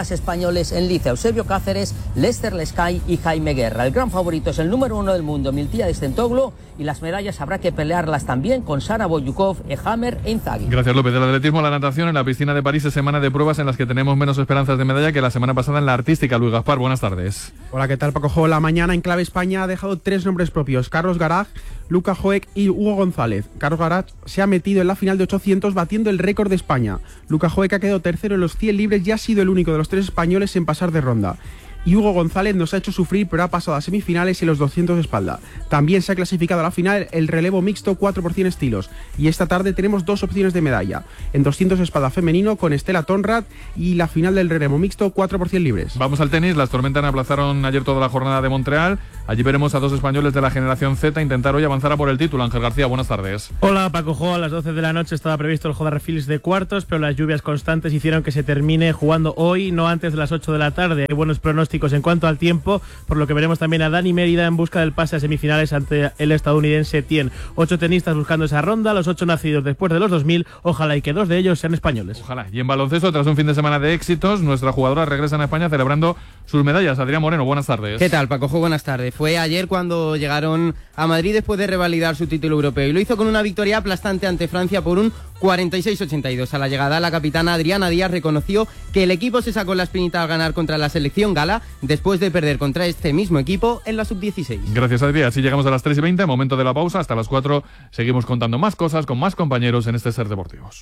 atletas españoles en liza: Eusebio Cáceres, Lester Lescay y Jaime Guerra. El gran favorito es el número 1 del mundo, Miltiades Tentoglu, y las medallas habrá que pelearlas también con Sara Boyukov, Ehammer e Inzaghi. Gracias, López. Del atletismo a la natación, en la piscina de París es semana de pruebas en las que tenemos menos esperanzas de medalla que la semana pasada en la artística. Luis Gaspar, buenas tardes. Hola, ¿qué tal, Paco? La mañana en Clave España ha dejado 3 nombres propios: Carlos Garag, Luca Joek y Hugo González. Carlos Garag se ha metido en la final de 800 batiendo el récord de España. Luca Joek ha quedado tercero en los 100 libres y ha sido el único de los 3 españoles en pasar de ronda. Y Hugo González nos ha hecho sufrir, pero ha pasado a semifinales en los 200 de espalda. También se ha clasificado a la final el relevo mixto 4 por 100 estilos. Y esta tarde tenemos 2 opciones de medalla: en 200 de espalda femenino con Estela Tonrad y la final del relevo mixto 4 por 100 libres. Vamos al tenis. Las tormentas aplazaron ayer toda la jornada de Montreal. Allí veremos a 2 españoles de la generación Z intentar hoy avanzar a por el título. Ángel García, buenas tardes. Hola, Paco. A las 12 de la noche estaba previsto el JR Phillips de cuartos, pero las lluvias constantes hicieron que se termine jugando hoy, no antes de las 8 de la tarde. Hay buenos pronósticos en cuanto al tiempo, por lo que veremos también a Dani Mérida en busca del pase a semifinales ante el estadounidense Tien. 8 tenistas buscando esa ronda, los 8 nacidos después de los 2000, ojalá y que 2 de ellos sean españoles. Ojalá. Y en baloncesto, tras un fin de semana de éxitos, nuestras jugadoras regresan a España celebrando sus medallas. Adrián Moreno, buenas tardes. ¿Qué tal, Paco? Buenas tardes. Fue ayer cuando llegaron a Madrid después de revalidar su título europeo y lo hizo con una victoria aplastante ante Francia por un 46-82. A la llegada, la capitana Adriana Díaz reconoció que el equipo se sacó la espinita al ganar contra la selección gala después de perder contra este mismo equipo en la sub-16. Gracias, Adrián. Así llegamos a las 3:20, momento de la pausa. Hasta las 4 seguimos contando más cosas con más compañeros en este Ser Deportivos.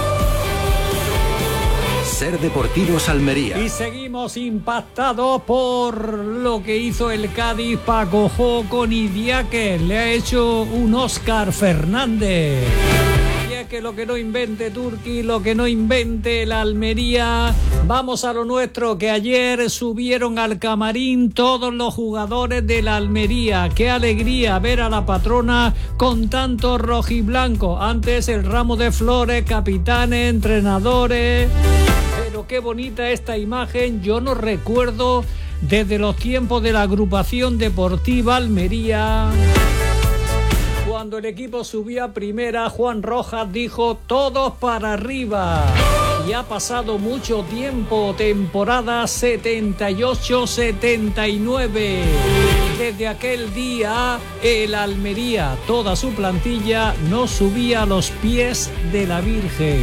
Ser Deportivos Almería. Y seguimos impactados por lo que hizo el Cádiz. Paco Jo con Idiáquez. Le ha hecho un Óscar Fernández. Que lo que no invente Turqui, lo que no invente la Almería. Vamos a lo nuestro, que ayer subieron al camarín todos los jugadores de la Almería. Qué alegría ver a la patrona con tanto rojiblanco. Antes el ramo de flores, capitanes, entrenadores. Pero qué bonita esta imagen. Yo no recuerdo desde los tiempos de la agrupación deportiva Almería. Cuando el equipo subía a primera, Juan Rojas dijo: todos para arriba. Y ha pasado mucho tiempo, temporada 78-79. Desde aquel día, el Almería, toda su plantilla, no subía a los pies de la Virgen.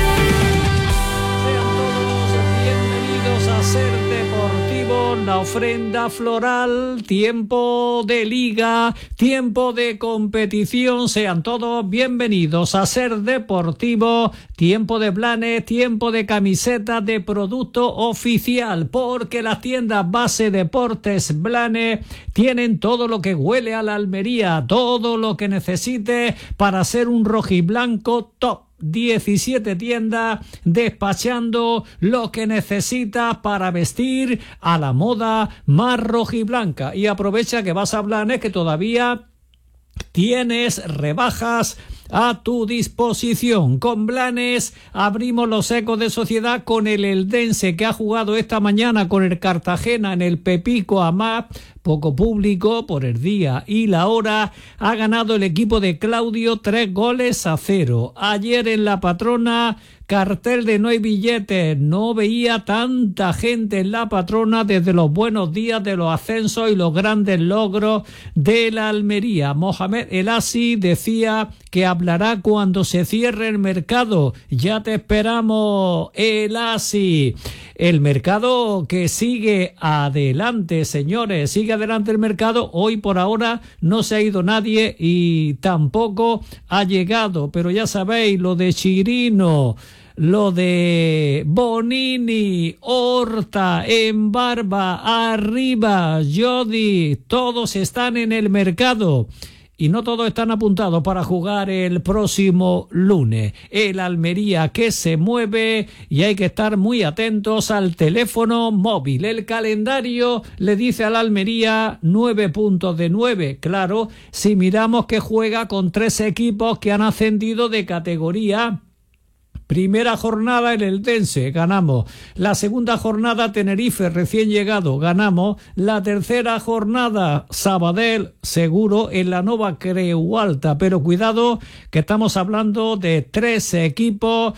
Sean todos bienvenidos a Ser Deportivo, la ofrenda floral, tiempo de liga, tiempo de competición. Sean todos bienvenidos a Ser Deportivo, tiempo de planes, tiempo de camisetas de producto oficial, porque las tiendas Base Deportes Blanes tienen todo lo que huele a la Almería, todo lo que necesite para ser un rojiblanco top. 17 tiendas despachando lo que necesitas para vestir a la moda más rojiblanca. Y aprovecha que vas a Blanes, que todavía tienes rebajas a tu disposición. Con Blanes abrimos los ecos de sociedad con el Eldense, que ha jugado esta mañana con el Cartagena en el Pepico Amat. Poco público por el día y la hora. Ha ganado el equipo de Claudio 3-0. Ayer en la Patrona, cartel de no hay billetes. No veía tanta gente en la Patrona desde los buenos días de los ascensos y los grandes logros de la Almería. Mohamed El Asi decía que hablará cuando se cierre el mercado. Ya te esperamos, El Asi. El mercado que sigue adelante, señores. Sigue adelante el mercado. Hoy por ahora no se ha ido nadie y tampoco ha llegado. Pero ya sabéis, lo de Chirino, lo de Bonini, Horta, Embarba, Arriba, Jodi, todos están en el mercado. Y no todos están apuntados para jugar el próximo lunes. El Almería que se mueve y hay que estar muy atentos al teléfono móvil. El calendario le dice al Almería 9 puntos de 9. Claro, si miramos que juega con 3 equipos que han ascendido de categoría. Primera jornada el Eldense, ganamos. La segunda jornada Tenerife, recién llegado, ganamos. La tercera jornada Sabadell, seguro, en la Nova Creu Alta. Pero cuidado, que estamos hablando de 3 equipos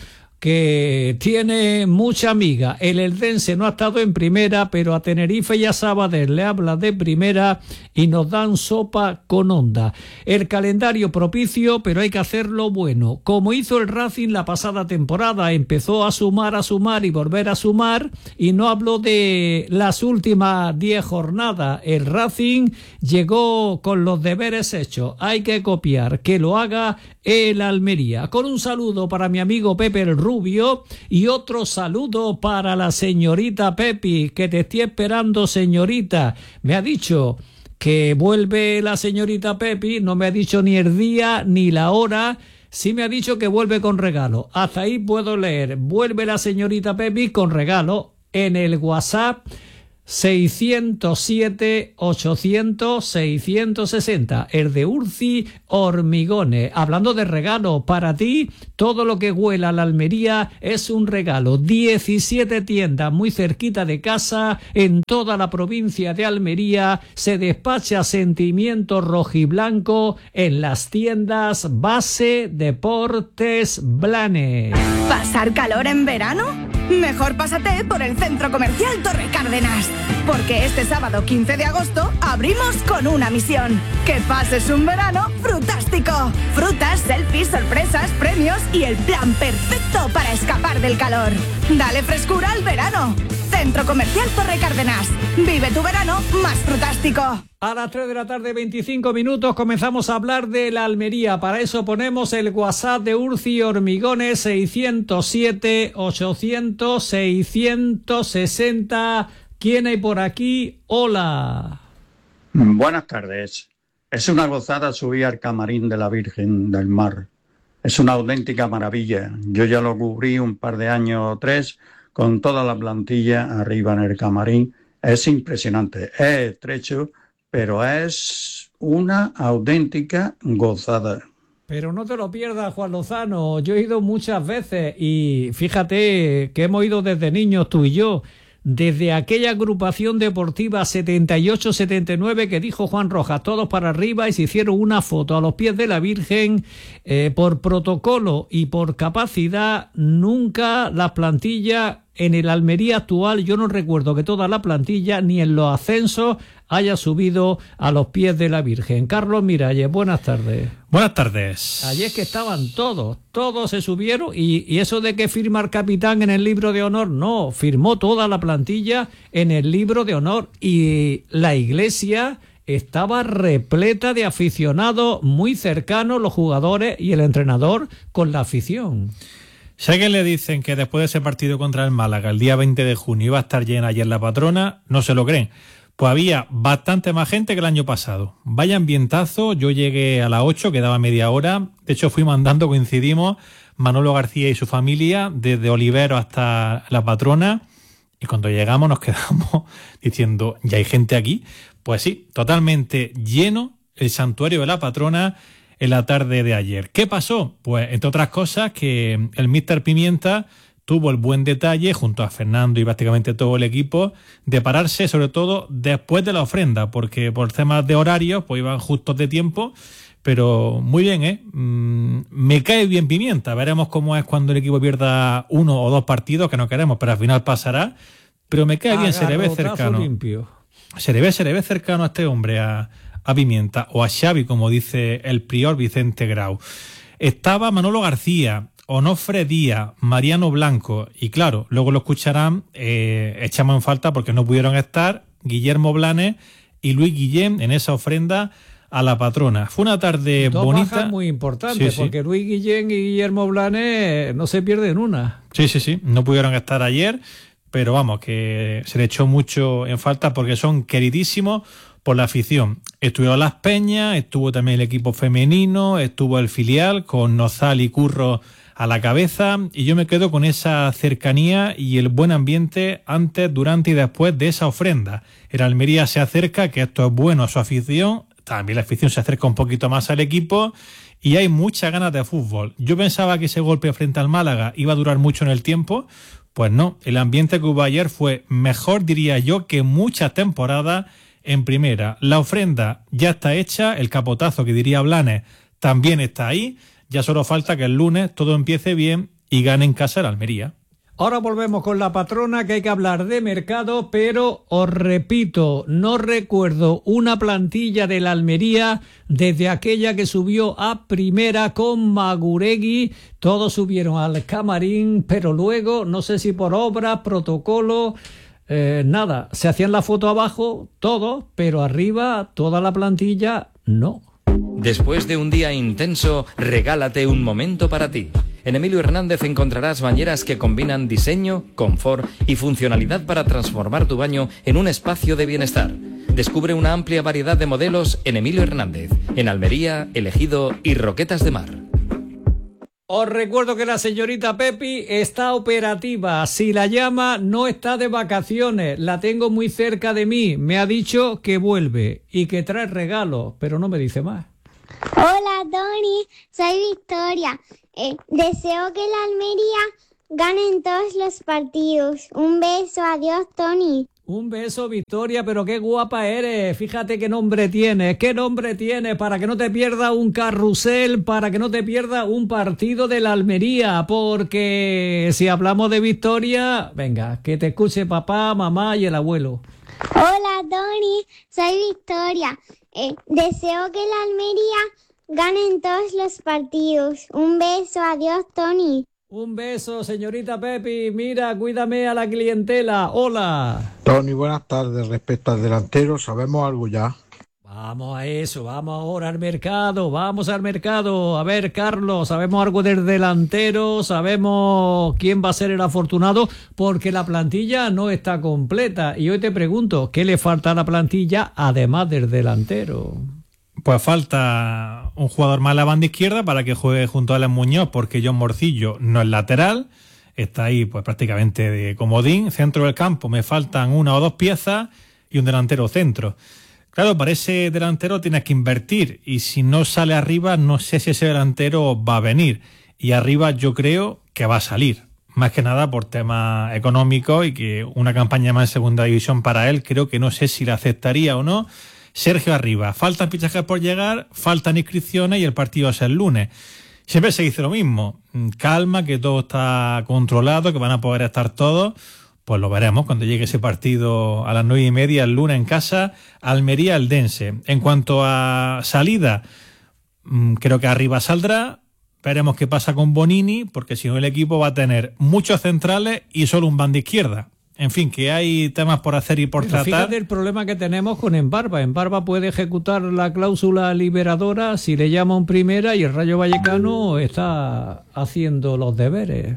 que tiene mucha amiga. El Eldense no ha estado en primera, pero a Tenerife y a Sabadell le habla de primera y nos dan sopa con onda. El calendario propicio, pero hay que hacerlo bueno. Como hizo el Racing la pasada temporada, empezó a sumar y volver a sumar, y no hablo de las últimas 10 jornadas. El Racing llegó con los deberes hechos. Hay que copiar, que lo haga el Almería. Con un saludo para mi amigo Pepe el Rubio y otro saludo para la señorita Pepi, que te estoy esperando, señorita. Me ha dicho que vuelve la señorita Pepi, no me ha dicho ni el día ni la hora. Sí me ha dicho que vuelve con regalo. Hasta ahí puedo leer. Vuelve la señorita Pepi con regalo en el WhatsApp 607-800-660, el de Urci Hormigones. Hablando de regalo, para ti todo lo que huela a la Almería es un regalo. 17 tiendas muy cerquita de casa en toda la provincia de Almería. Se despacha sentimiento rojiblanco en las tiendas Base Deportes Blanes. ¿Pasar calor en verano? Mejor pásate por el Centro Comercial Torre Cárdenas, porque este sábado 15 de agosto abrimos con una misión: que pases un verano frutástico. Frutas, selfies, sorpresas, premios y el plan perfecto para escapar del calor. Dale frescura al verano. Centro Comercial Torre Cárdenas. Vive tu verano más frutástico. A las 3 de la tarde, 25 minutos, comenzamos a hablar de la Almería. Para eso ponemos el WhatsApp de Urci Hormigones, 607-800-660. ¿Quién hay por aquí? Hola. Buenas tardes. Es una gozada subir al camarín de la Virgen del Mar. Es una auténtica maravilla. Yo ya lo cubrí un par de años o 3 con toda la plantilla arriba en el camarín. Es impresionante. Es estrecho, pero es una auténtica gozada. Pero no te lo pierdas, Juan Lozano. Yo he ido muchas veces y fíjate que hemos ido desde niños tú y yo. Desde aquella agrupación deportiva 78-79 que dijo Juan Rojas, todos para arriba, y se hicieron una foto a los pies de la Virgen. Por protocolo y por capacidad, nunca las plantillas en el Almería actual, yo no recuerdo que toda la plantilla ni en los ascensos haya subido a los pies de la Virgen. Carlos Miralles, buenas tardes. Buenas tardes. Ayer que estaban todos se subieron y eso de que firma el capitán en el libro de honor, no, firmó toda la plantilla en el libro de honor, y la iglesia estaba repleta de aficionados muy cercanos, los jugadores y el entrenador con la afición. Si a alguien le dicen que después de ese partido contra el Málaga, el día 20 de junio, iba a estar llena ayer la Patrona, no se lo creen. Pues había bastante más gente que el año pasado. Vaya ambientazo. Yo llegué a las 8, quedaba media hora. De hecho, fuimos andando, coincidimos, Manolo García y su familia, desde Olivero hasta la Patrona. Y cuando llegamos nos quedamos diciendo, ¿ya hay gente aquí? Pues sí, totalmente lleno el santuario de la Patrona en la tarde de ayer. ¿Qué pasó? Pues, entre otras cosas, que el míster Pimienta tuvo el buen detalle, junto a Fernando y prácticamente todo el equipo, de pararse sobre todo después de la ofrenda, porque por temas de horarios pues iban justos de tiempo, pero muy bien, ¿eh? Me cae bien Pimienta. Veremos cómo es cuando el equipo pierda 1 o 2 partidos, que no queremos, pero al final pasará. Pero me cae bien, se le ve cercano. Limpio. Se le ve cercano a este hombre, a Pimienta, o a Xavi, como dice el prior Vicente Grau. Estaba Manolo García, Onofre Díaz, Mariano Blanco, y claro, luego lo escucharán, echamos en falta porque no pudieron estar Guillermo Blanes y Luis Guillén en esa ofrenda a la Patrona. Fue una tarde bonita. Bajas muy importantes, sí, porque Luis Guillén y Guillermo Blanes no se pierden una. Sí, no pudieron estar ayer, pero vamos, que se le echó mucho en falta porque son queridísimos por la afición. Estuvieron las Peñas, estuvo también el equipo femenino, estuvo el filial con Nozal y Curro a la cabeza, y yo me quedo con esa cercanía y el buen ambiente antes, durante y después de esa ofrenda. El Almería se acerca, que esto es bueno a su afición, también la afición se acerca un poquito más al equipo y hay muchas ganas de fútbol. Yo pensaba que ese golpe frente al Málaga iba a durar mucho en el tiempo, pues no, el ambiente que hubo ayer fue mejor, diría yo, que muchas temporadas en primera. La ofrenda ya está hecha, el capotazo que diría Blanes también está ahí. Ya solo falta que el lunes todo empiece bien y gane en casa el Almería. Ahora volvemos con la patrona, que hay que hablar de mercado, pero os repito, no recuerdo una plantilla de la Almería desde aquella que subió a primera con Maguregui. Todos subieron al camarín, pero luego, no sé si por obra, protocolo, nada, se hacían la foto abajo, todos, pero arriba, toda la plantilla, no. Después de un día intenso, regálate un momento para ti. En Emilio Hernández encontrarás bañeras que combinan diseño, confort y funcionalidad para transformar tu baño en un espacio de bienestar. Descubre una amplia variedad de modelos en Emilio Hernández, en Almería, El Ejido y Roquetas de Mar. Os recuerdo que la señorita Pepi está operativa. Si la llama, no está de vacaciones. La tengo muy cerca de mí. Me ha dicho que vuelve y que trae regalos, pero no me dice más. Hola, Tony. Soy Victoria. Deseo que la Almería gane en todos los partidos. Un beso. Adiós, Tony. Un beso, Victoria, pero qué guapa eres. Fíjate qué nombre tienes, para que no te pierda un carrusel, para que no te pierda un partido de la Almería, porque si hablamos de Victoria, venga, que te escuche papá, mamá y el abuelo. Hola, Tony. Soy Victoria. Deseo que la Almería gane en todos los partidos. Un beso. Adiós, Tony. Un beso, señorita Pepi. Mira, cuídame a la clientela. Hola. Tony, buenas tardes. Respecto al delantero, ¿sabemos algo ya? Vamos a eso, vamos ahora al mercado. A ver, Carlos, ¿sabemos algo del delantero? ¿Sabemos quién va a ser el afortunado? Porque la plantilla no está completa. Y hoy te pregunto, ¿qué le falta a la plantilla además del delantero? Pues falta un jugador más a la banda izquierda para que juegue junto a Alex Muñoz, porque John Morcillo no es lateral, está ahí pues prácticamente de comodín. Centro del campo me faltan una o dos piezas y un delantero centro. Claro, para ese delantero tienes que invertir, y si no sale arriba no sé si ese delantero va a venir, y arriba yo creo que va a salir, más que nada por temas económicos, y que una campaña más en segunda división para él creo que no sé si la aceptaría o no. Sergio Arribas, faltan fichajes por llegar, faltan inscripciones y el partido es el lunes. Siempre se dice lo mismo, calma, que todo está controlado, que van a poder estar todos. Pues lo veremos cuando llegue ese partido a las 9:30 el lunes en casa, Almería-Eldense. En cuanto a salida, creo que Arribas saldrá. Veremos qué pasa con Bonini, porque si no el equipo va a tener muchos centrales y solo un banda izquierda. En fin, que hay temas por hacer y por tratar. Fíjate el problema que tenemos con Embarba. Embarba puede ejecutar la cláusula liberadora si le llama un primera, y el Rayo Vallecano está haciendo los deberes.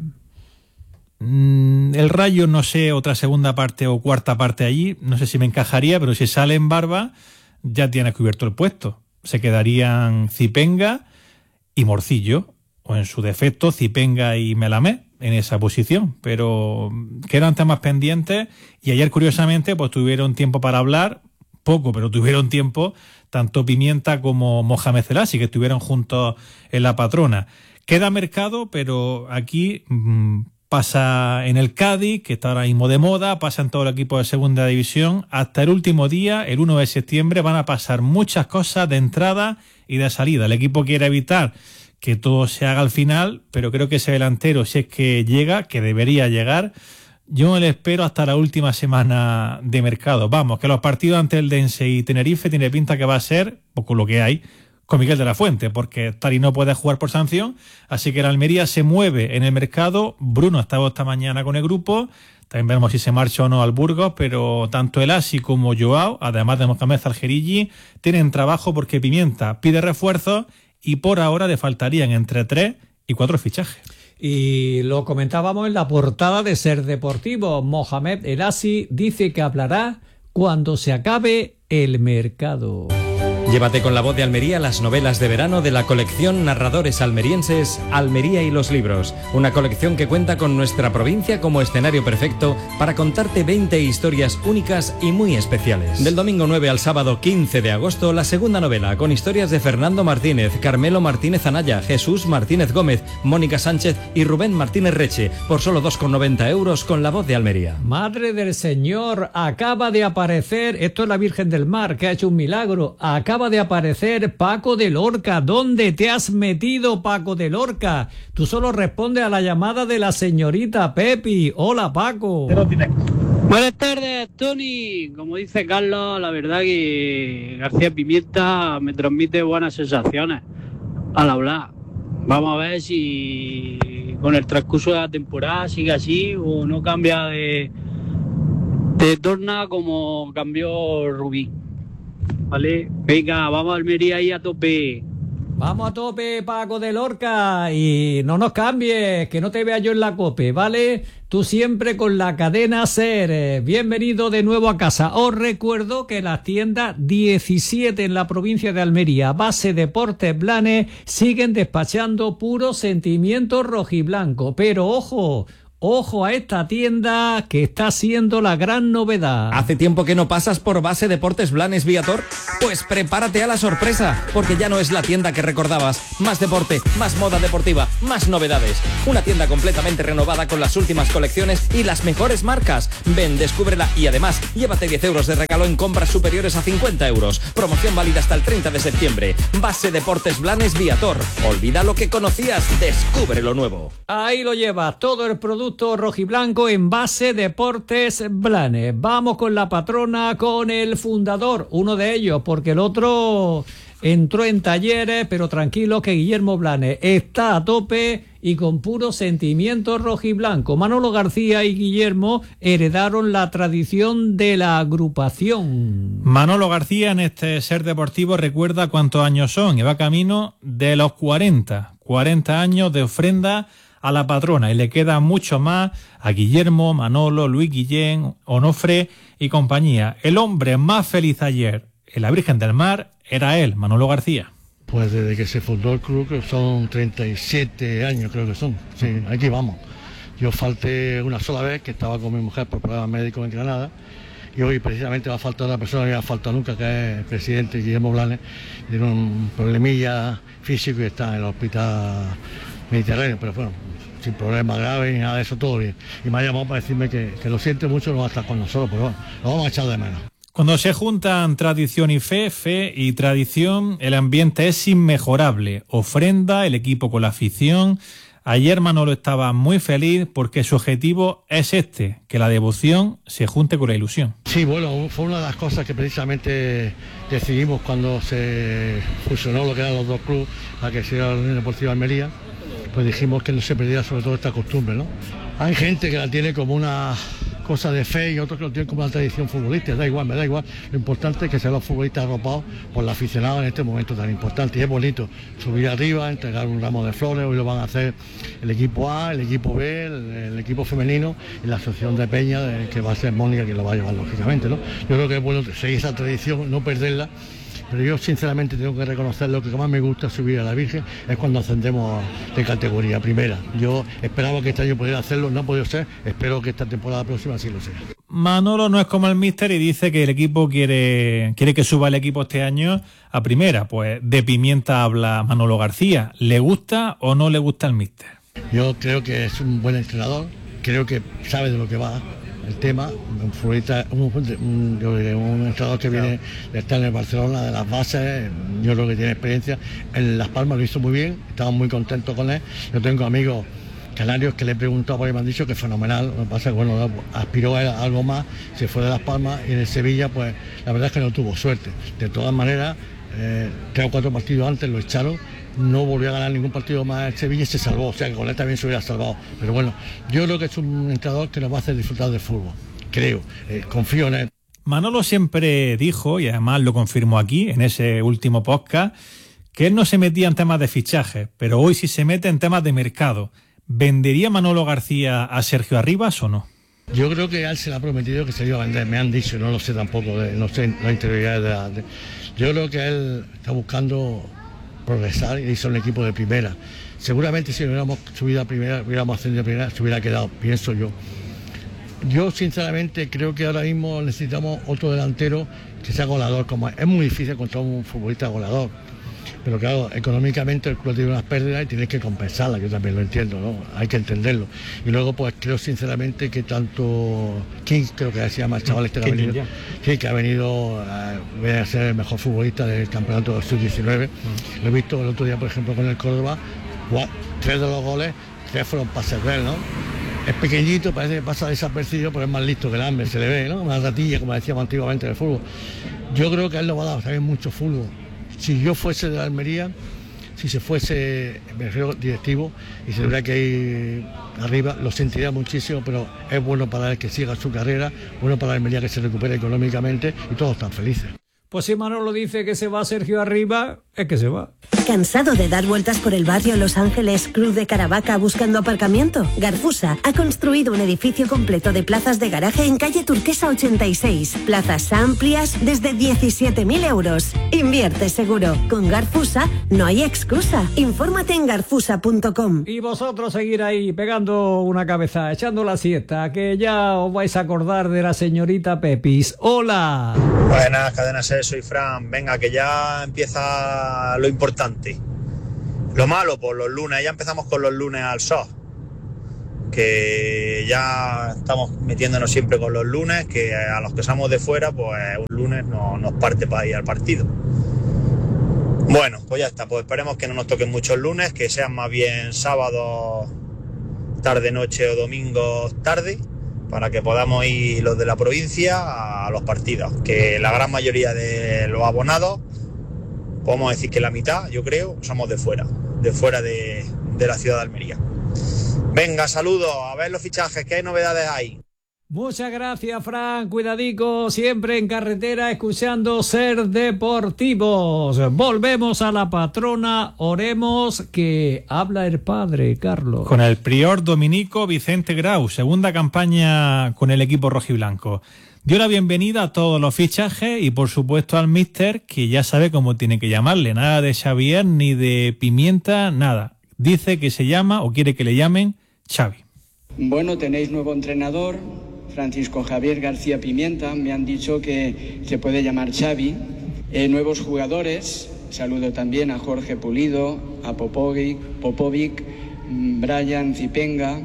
El Rayo, no sé, otra segunda parte o cuarta parte allí, no sé si me encajaría, pero si sale Embarba ya tienes cubierto el puesto. Se quedarían Zipenga y Morcillo, o en su defecto Zipenga y Melamé en esa posición, pero quedan temas pendientes, y ayer curiosamente pues tuvieron tiempo para hablar, poco, pero tuvieron tiempo, tanto Pimienta como Mohamed Selassie, que estuvieron juntos en la patrona. Queda mercado, pero aquí pasa en el Cádiz, que está ahora mismo de moda, pasa en todo el equipo de segunda división, hasta el último día, el 1 de septiembre, van a pasar muchas cosas de entrada y de salida. El equipo quiere evitar que todo se haga al final, pero creo que ese delantero, si es que llega, que debería llegar, yo me lo espero hasta la última semana de mercado. Vamos, que los partidos ante el Dense y Tenerife tiene pinta que va a ser, poco lo que hay, con Miguel de la Fuente, porque Tari no puede jugar por sanción, así que la Almería se mueve en el mercado. Bruno estaba esta mañana con el grupo, también veremos si se marcha o no al Burgos, pero tanto el Asi como Joao, además de Mohamed Algerigi, tienen trabajo porque Pimienta pide refuerzos, y por ahora le faltarían entre 3 y 4 fichajes. Y lo comentábamos en la portada de Ser Deportivo. Mohamed El Asi dice que hablará cuando se acabe el mercado. Llévate con la voz de Almería las novelas de verano de la colección Narradores Almerienses Almería y los Libros, una colección que cuenta con nuestra provincia como escenario perfecto para contarte 20 historias únicas y muy especiales. Del domingo 9 al sábado 15 de agosto, la segunda novela, con historias de Fernando Martínez, Carmelo Martínez Anaya, Jesús Martínez Gómez, Mónica Sánchez y Rubén Martínez Reche, por solo 2,90 € con la voz de Almería. Madre del Señor, acaba de aparecer, esto es la Virgen del Mar, que ha hecho un milagro, acaba acaba de aparecer Paco de Lorca. ¿Dónde te has metido, Paco de Lorca? Tú solo responde a la llamada de la señorita Pepi. Hola, Paco. Buenas tardes, Tony. Como dice Carlos, la verdad que García Pimienta me transmite buenas sensaciones al hablar. Vamos a ver si con el transcurso de la temporada sigue así o no cambia de torna como cambió Rubí. ¿Vale? Venga, vamos a Almería ahí a tope. Vamos a tope, Paco de Lorca, y no nos cambies, que no te vea yo en la COPE, ¿vale? Tú siempre con la cadena SER. Bienvenido de nuevo a casa. Os recuerdo que las tiendas 17 en la provincia de Almería, Base Deportes Blanes, siguen despachando puro sentimiento rojiblanco. Pero ojo a esta tienda que está siendo la gran novedad. ¿Hace tiempo que no pasas por Base Deportes Blanes Viator? Pues prepárate a la sorpresa, porque ya no es la tienda que recordabas. Más deporte, más moda deportiva, más novedades. Una tienda completamente renovada con las últimas colecciones y las mejores marcas. Ven, descúbrela y además llévate 10 euros de regalo en compras superiores a 50 euros. Promoción válida hasta el 30 de septiembre. Base Deportes Blanes Viator. Olvida lo que conocías, descubre lo nuevo. Ahí lo llevas, todo el producto rojiblanco en Base Deportes Blanes. Vamos con la patrona, con el fundador, uno de ellos, porque el otro entró en talleres, pero tranquilo que Guillermo Blanes está a tope y con puro sentimiento rojiblanco. Manolo García y Guillermo heredaron la tradición de la agrupación. Manolo García en este Ser Deportivo recuerda cuántos años son y va camino de los 40 años de ofrenda a la patrona, y le queda mucho más a Guillermo, Manolo, Luis Guillén, Onofre y compañía. El hombre más feliz ayer en la Virgen del Mar era él, Manolo García. Pues desde que se fundó el club, que son 37 años creo que son, sí, aquí vamos. Yo falté una sola vez, que estaba con mi mujer por problemas médicos en Granada, y hoy precisamente va a faltar una persona que no ha faltado nunca, que es el presidente Guillermo Blanes. Tiene un problemilla físico y está en el hospital Mediterráneo, pero bueno, sin problemas graves ni nada de eso, todo bien. Y me ha llamado para decirme que lo siente mucho, no va a estar con nosotros, pero bueno, lo vamos a echar de menos. Cuando se juntan tradición y fe y tradición, el ambiente es inmejorable. Ofrenda, el equipo con la afición. Ayer Manolo estaba muy feliz porque su objetivo es que la devoción se junte con la ilusión. Sí, bueno, fue una de las cosas que precisamente decidimos cuando se fusionó lo que eran los dos clubes, la que sería la Unión Deportiva Almería. Pues dijimos que no se perdiera sobre todo esta costumbre, ¿no? Hay gente que la tiene como una cosa de fe y otros que lo tienen como una tradición futbolística, da igual, me da igual. Lo importante es que sean los futbolistas arropados por el aficionado en este momento tan importante. Y es bonito subir arriba, entregar un ramo de flores. Hoy lo van a hacer el equipo A, el equipo B, el equipo femenino y la asociación de Peña, que va a ser Mónica quien lo va a llevar, lógicamente, ¿no? Yo creo que es bueno seguir esa tradición, no perderla. Pero yo sinceramente tengo que reconocer, lo que más me gusta subir a la Virgen es cuando ascendemos de categoría primera. Yo esperaba que este año pudiera hacerlo, no ha podido ser, espero que esta temporada próxima sí lo sea. Manolo no es como el míster y dice que el equipo quiere que suba el equipo este año a primera. Pues de Pimienta habla Manolo García. ¿Le gusta o no le gusta el míster? Yo creo que es un buen entrenador, creo que sabe de lo que va el tema, un entrenador que viene de estar en el Barcelona, de las bases. Yo creo que tiene experiencia. En Las Palmas lo hizo muy bien, estamos muy contentos con él. Yo tengo amigos canarios que le he preguntado por ahí, me han dicho que es fenomenal. Lo que pasa es que bueno, aspiró a algo más, se fue de Las Palmas, y en el Sevilla pues la verdad es que no tuvo suerte. De todas maneras, 3 o 4 partidos antes lo echaron, no volvió a ganar ningún partido más el Sevilla y se salvó, o sea que con él también se hubiera salvado. Pero bueno, yo creo que es un entrenador que nos va a hacer disfrutar del fútbol, creo, confío en él. Manolo siempre dijo, y además lo confirmó aquí en ese último podcast, que él no se metía en temas de fichaje, pero hoy sí se mete en temas de mercado. ¿Vendería Manolo García a Sergio Arribas o no? Yo creo que a él se le ha prometido que se iba a vender, me han dicho, no lo sé tampoco, no sé la interioridad de yo creo que él está buscando progresar y hizo un equipo de primera. Seguramente si hubiéramos subido a primera, hubiéramos ascendido a primera, se hubiera quedado, pienso yo. Yo sinceramente creo que ahora mismo necesitamos otro delantero que sea goleador, como es muy difícil encontrar un futbolista goleador. Pero claro, económicamente el club tiene unas pérdidas y tienes que compensarlas, yo también lo entiendo, ¿no? Hay que entenderlo. Y luego pues creo sinceramente que tanto King, creo que se llama el chaval este que ha venido, sí, que ha venido a ser el mejor futbolista del campeonato sub-19. Lo he visto el otro día, por ejemplo, con el Córdoba, 3 de los goles, 3 fueron pases de él, ¿no? Es pequeñito, parece que pasa desapercibido, pero es más listo que el hambre, se le ve, ¿no? Una ratilla, como decíamos antiguamente en el fútbol. Yo creo que a él lo va a dar también mucho fútbol. Si yo fuese de Almería, si se fuese, me refiero directivo, y se tuviera que ir arriba, lo sentiría muchísimo, pero es bueno para él que siga su carrera, bueno para Almería que se recupere económicamente y todos están felices. Pues si Manolo dice que se va Sergio Arriba, es que se va. ¿Cansado de dar vueltas por el barrio Los Ángeles, Cruz de Caravaca buscando aparcamiento? Garfusa ha construido un edificio completo de plazas de garaje en calle Turquesa 86. Plazas amplias desde 17.000 euros. Invierte seguro. Con Garfusa no hay excusa. Infórmate en garfusa.com. Y vosotros seguir ahí pegando una cabeza, echando la siesta, que ya os vais a acordar de la señorita Pepis. ¡Hola! Buenas, Cadena Ser, soy Fran. Venga, que ya empieza lo importante. Lo malo, pues los lunes, ya empezamos con los lunes al sol. Que ya estamos metiéndonos siempre con los lunes, que a los que somos de fuera, pues un lunes nos parte para ir al partido. Bueno, pues ya está, pues esperemos que no nos toquen muchos lunes, que sean más bien sábados, tarde, noche o domingos tarde, para que podamos ir los de la provincia a los partidos, que la gran mayoría de los abonados, podemos decir que la mitad, yo creo, somos de fuera de la ciudad de Almería. Venga, saludos, a ver los fichajes, ¿qué novedades hay? Muchas gracias, Fran, cuidadico, siempre en carretera, escuchando Ser Deportivos. Volvemos a la patrona, oremos, que habla el padre, Carlos. Con el prior dominico Vicente Grau, segunda campaña con el equipo rojiblanco. Dio la bienvenida a todos los fichajes y por supuesto al míster, que ya sabe cómo tiene que llamarle, nada de Xavier ni de Pimienta, nada. Dice que se llama, o quiere que le llamen, Xavi. Bueno, tenéis nuevo entrenador, Francisco Javier García Pimienta, me han dicho que se puede llamar Xavi. Nuevos jugadores, saludo también a Jorge Pulido, a Popovic, Brian Zipenga,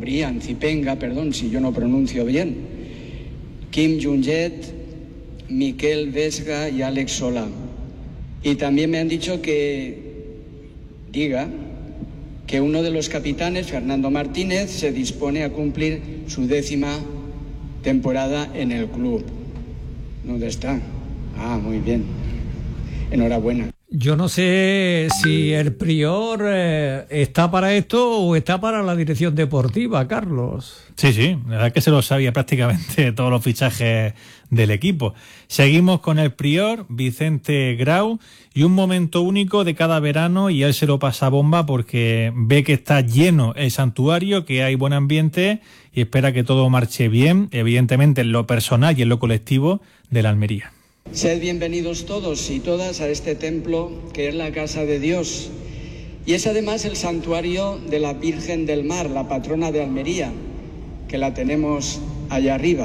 perdón, si yo no pronuncio bien, Kim Junget, Miquel Vesga y Alex Solá. Y también me han dicho que diga que uno de los capitanes, Fernando Martínez, se dispone a cumplir su 10ª temporada en el club. ¿Dónde está? Ah, muy bien. Enhorabuena. Yo no sé si el prior está para esto o está para la dirección deportiva, Carlos. Sí, la verdad es que se lo sabía prácticamente todos los fichajes del equipo. Seguimos con el prior, Vicente Grau, y un momento único de cada verano, y él se lo pasa bomba porque ve que está lleno el santuario, que hay buen ambiente y espera que todo marche bien, evidentemente en lo personal y en lo colectivo de la Almería. Sed bienvenidos todos y todas a este templo que es la casa de Dios y es además el santuario de la Virgen del Mar, la patrona de Almería, que la tenemos allá arriba.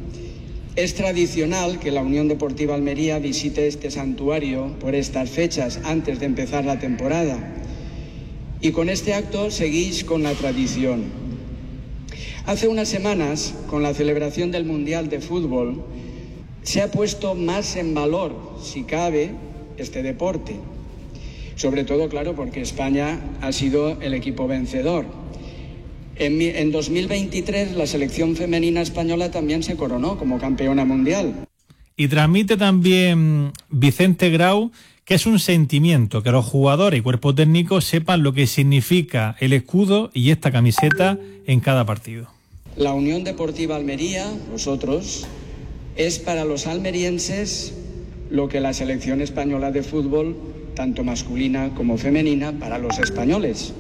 Es tradicional que la Unión Deportiva Almería visite este santuario por estas fechas antes de empezar la temporada y con este acto seguís con la tradición. Hace unas semanas, con la celebración del Mundial de Fútbol, se ha puesto más en valor, si cabe, este deporte. Sobre todo, claro, porque España ha sido el equipo vencedor. En 2023 la selección femenina española también se coronó como campeona mundial. Y transmite también Vicente Grau que es un sentimiento, que los jugadores y cuerpo técnico sepan lo que significa el escudo y esta camiseta en cada partido. La Unión Deportiva Almería, vosotros, es para los almerienses lo que la selección española de fútbol, tanto masculina como femenina, para los españoles.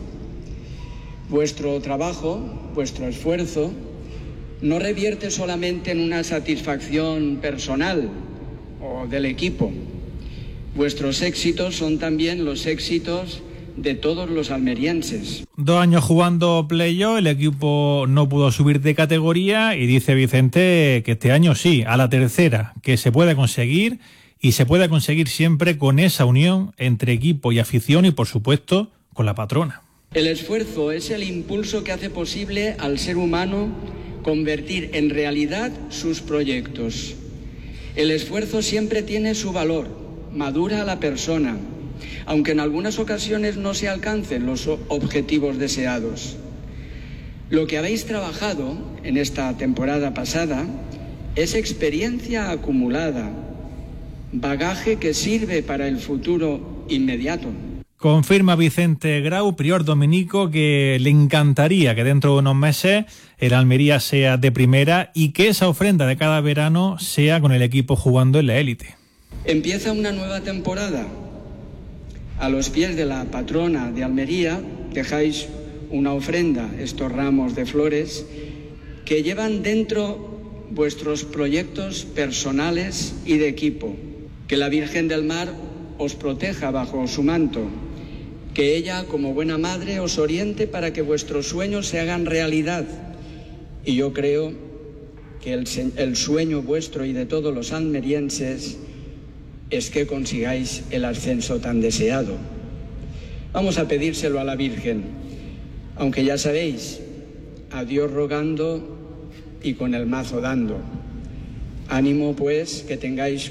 Vuestro trabajo, vuestro esfuerzo, no revierte solamente en una satisfacción personal o del equipo. Vuestros éxitos son también los éxitos de todos los almerienses. 2 años jugando playoff, el equipo no pudo subir de categoría y dice Vicente que este año sí, a la tercera, que se puede conseguir y se pueda conseguir siempre con esa unión entre equipo y afición y, por supuesto, con la patrona. El esfuerzo es el impulso que hace posible al ser humano convertir en realidad sus proyectos. El esfuerzo siempre tiene su valor, madura a la persona, aunque en algunas ocasiones no se alcancen los objetivos deseados. Lo que habéis trabajado en esta temporada pasada es experiencia acumulada, bagaje que sirve para el futuro inmediato. Confirma Vicente Grau, prior dominico, que le encantaría que dentro de unos meses el Almería sea de primera y que esa ofrenda de cada verano sea con el equipo jugando en la élite. Empieza una nueva temporada. A los pies de la patrona de Almería dejáis una ofrenda, estos ramos de flores, que llevan dentro vuestros proyectos personales y de equipo. Que la Virgen del Mar os proteja bajo su manto. Que ella, como buena madre, os oriente para que vuestros sueños se hagan realidad. Y yo creo que el sueño vuestro y de todos los almerienses es que consigáis el ascenso tan deseado. Vamos a pedírselo a la Virgen, aunque ya sabéis, a Dios rogando y con el mazo dando. Ánimo, pues, que tengáis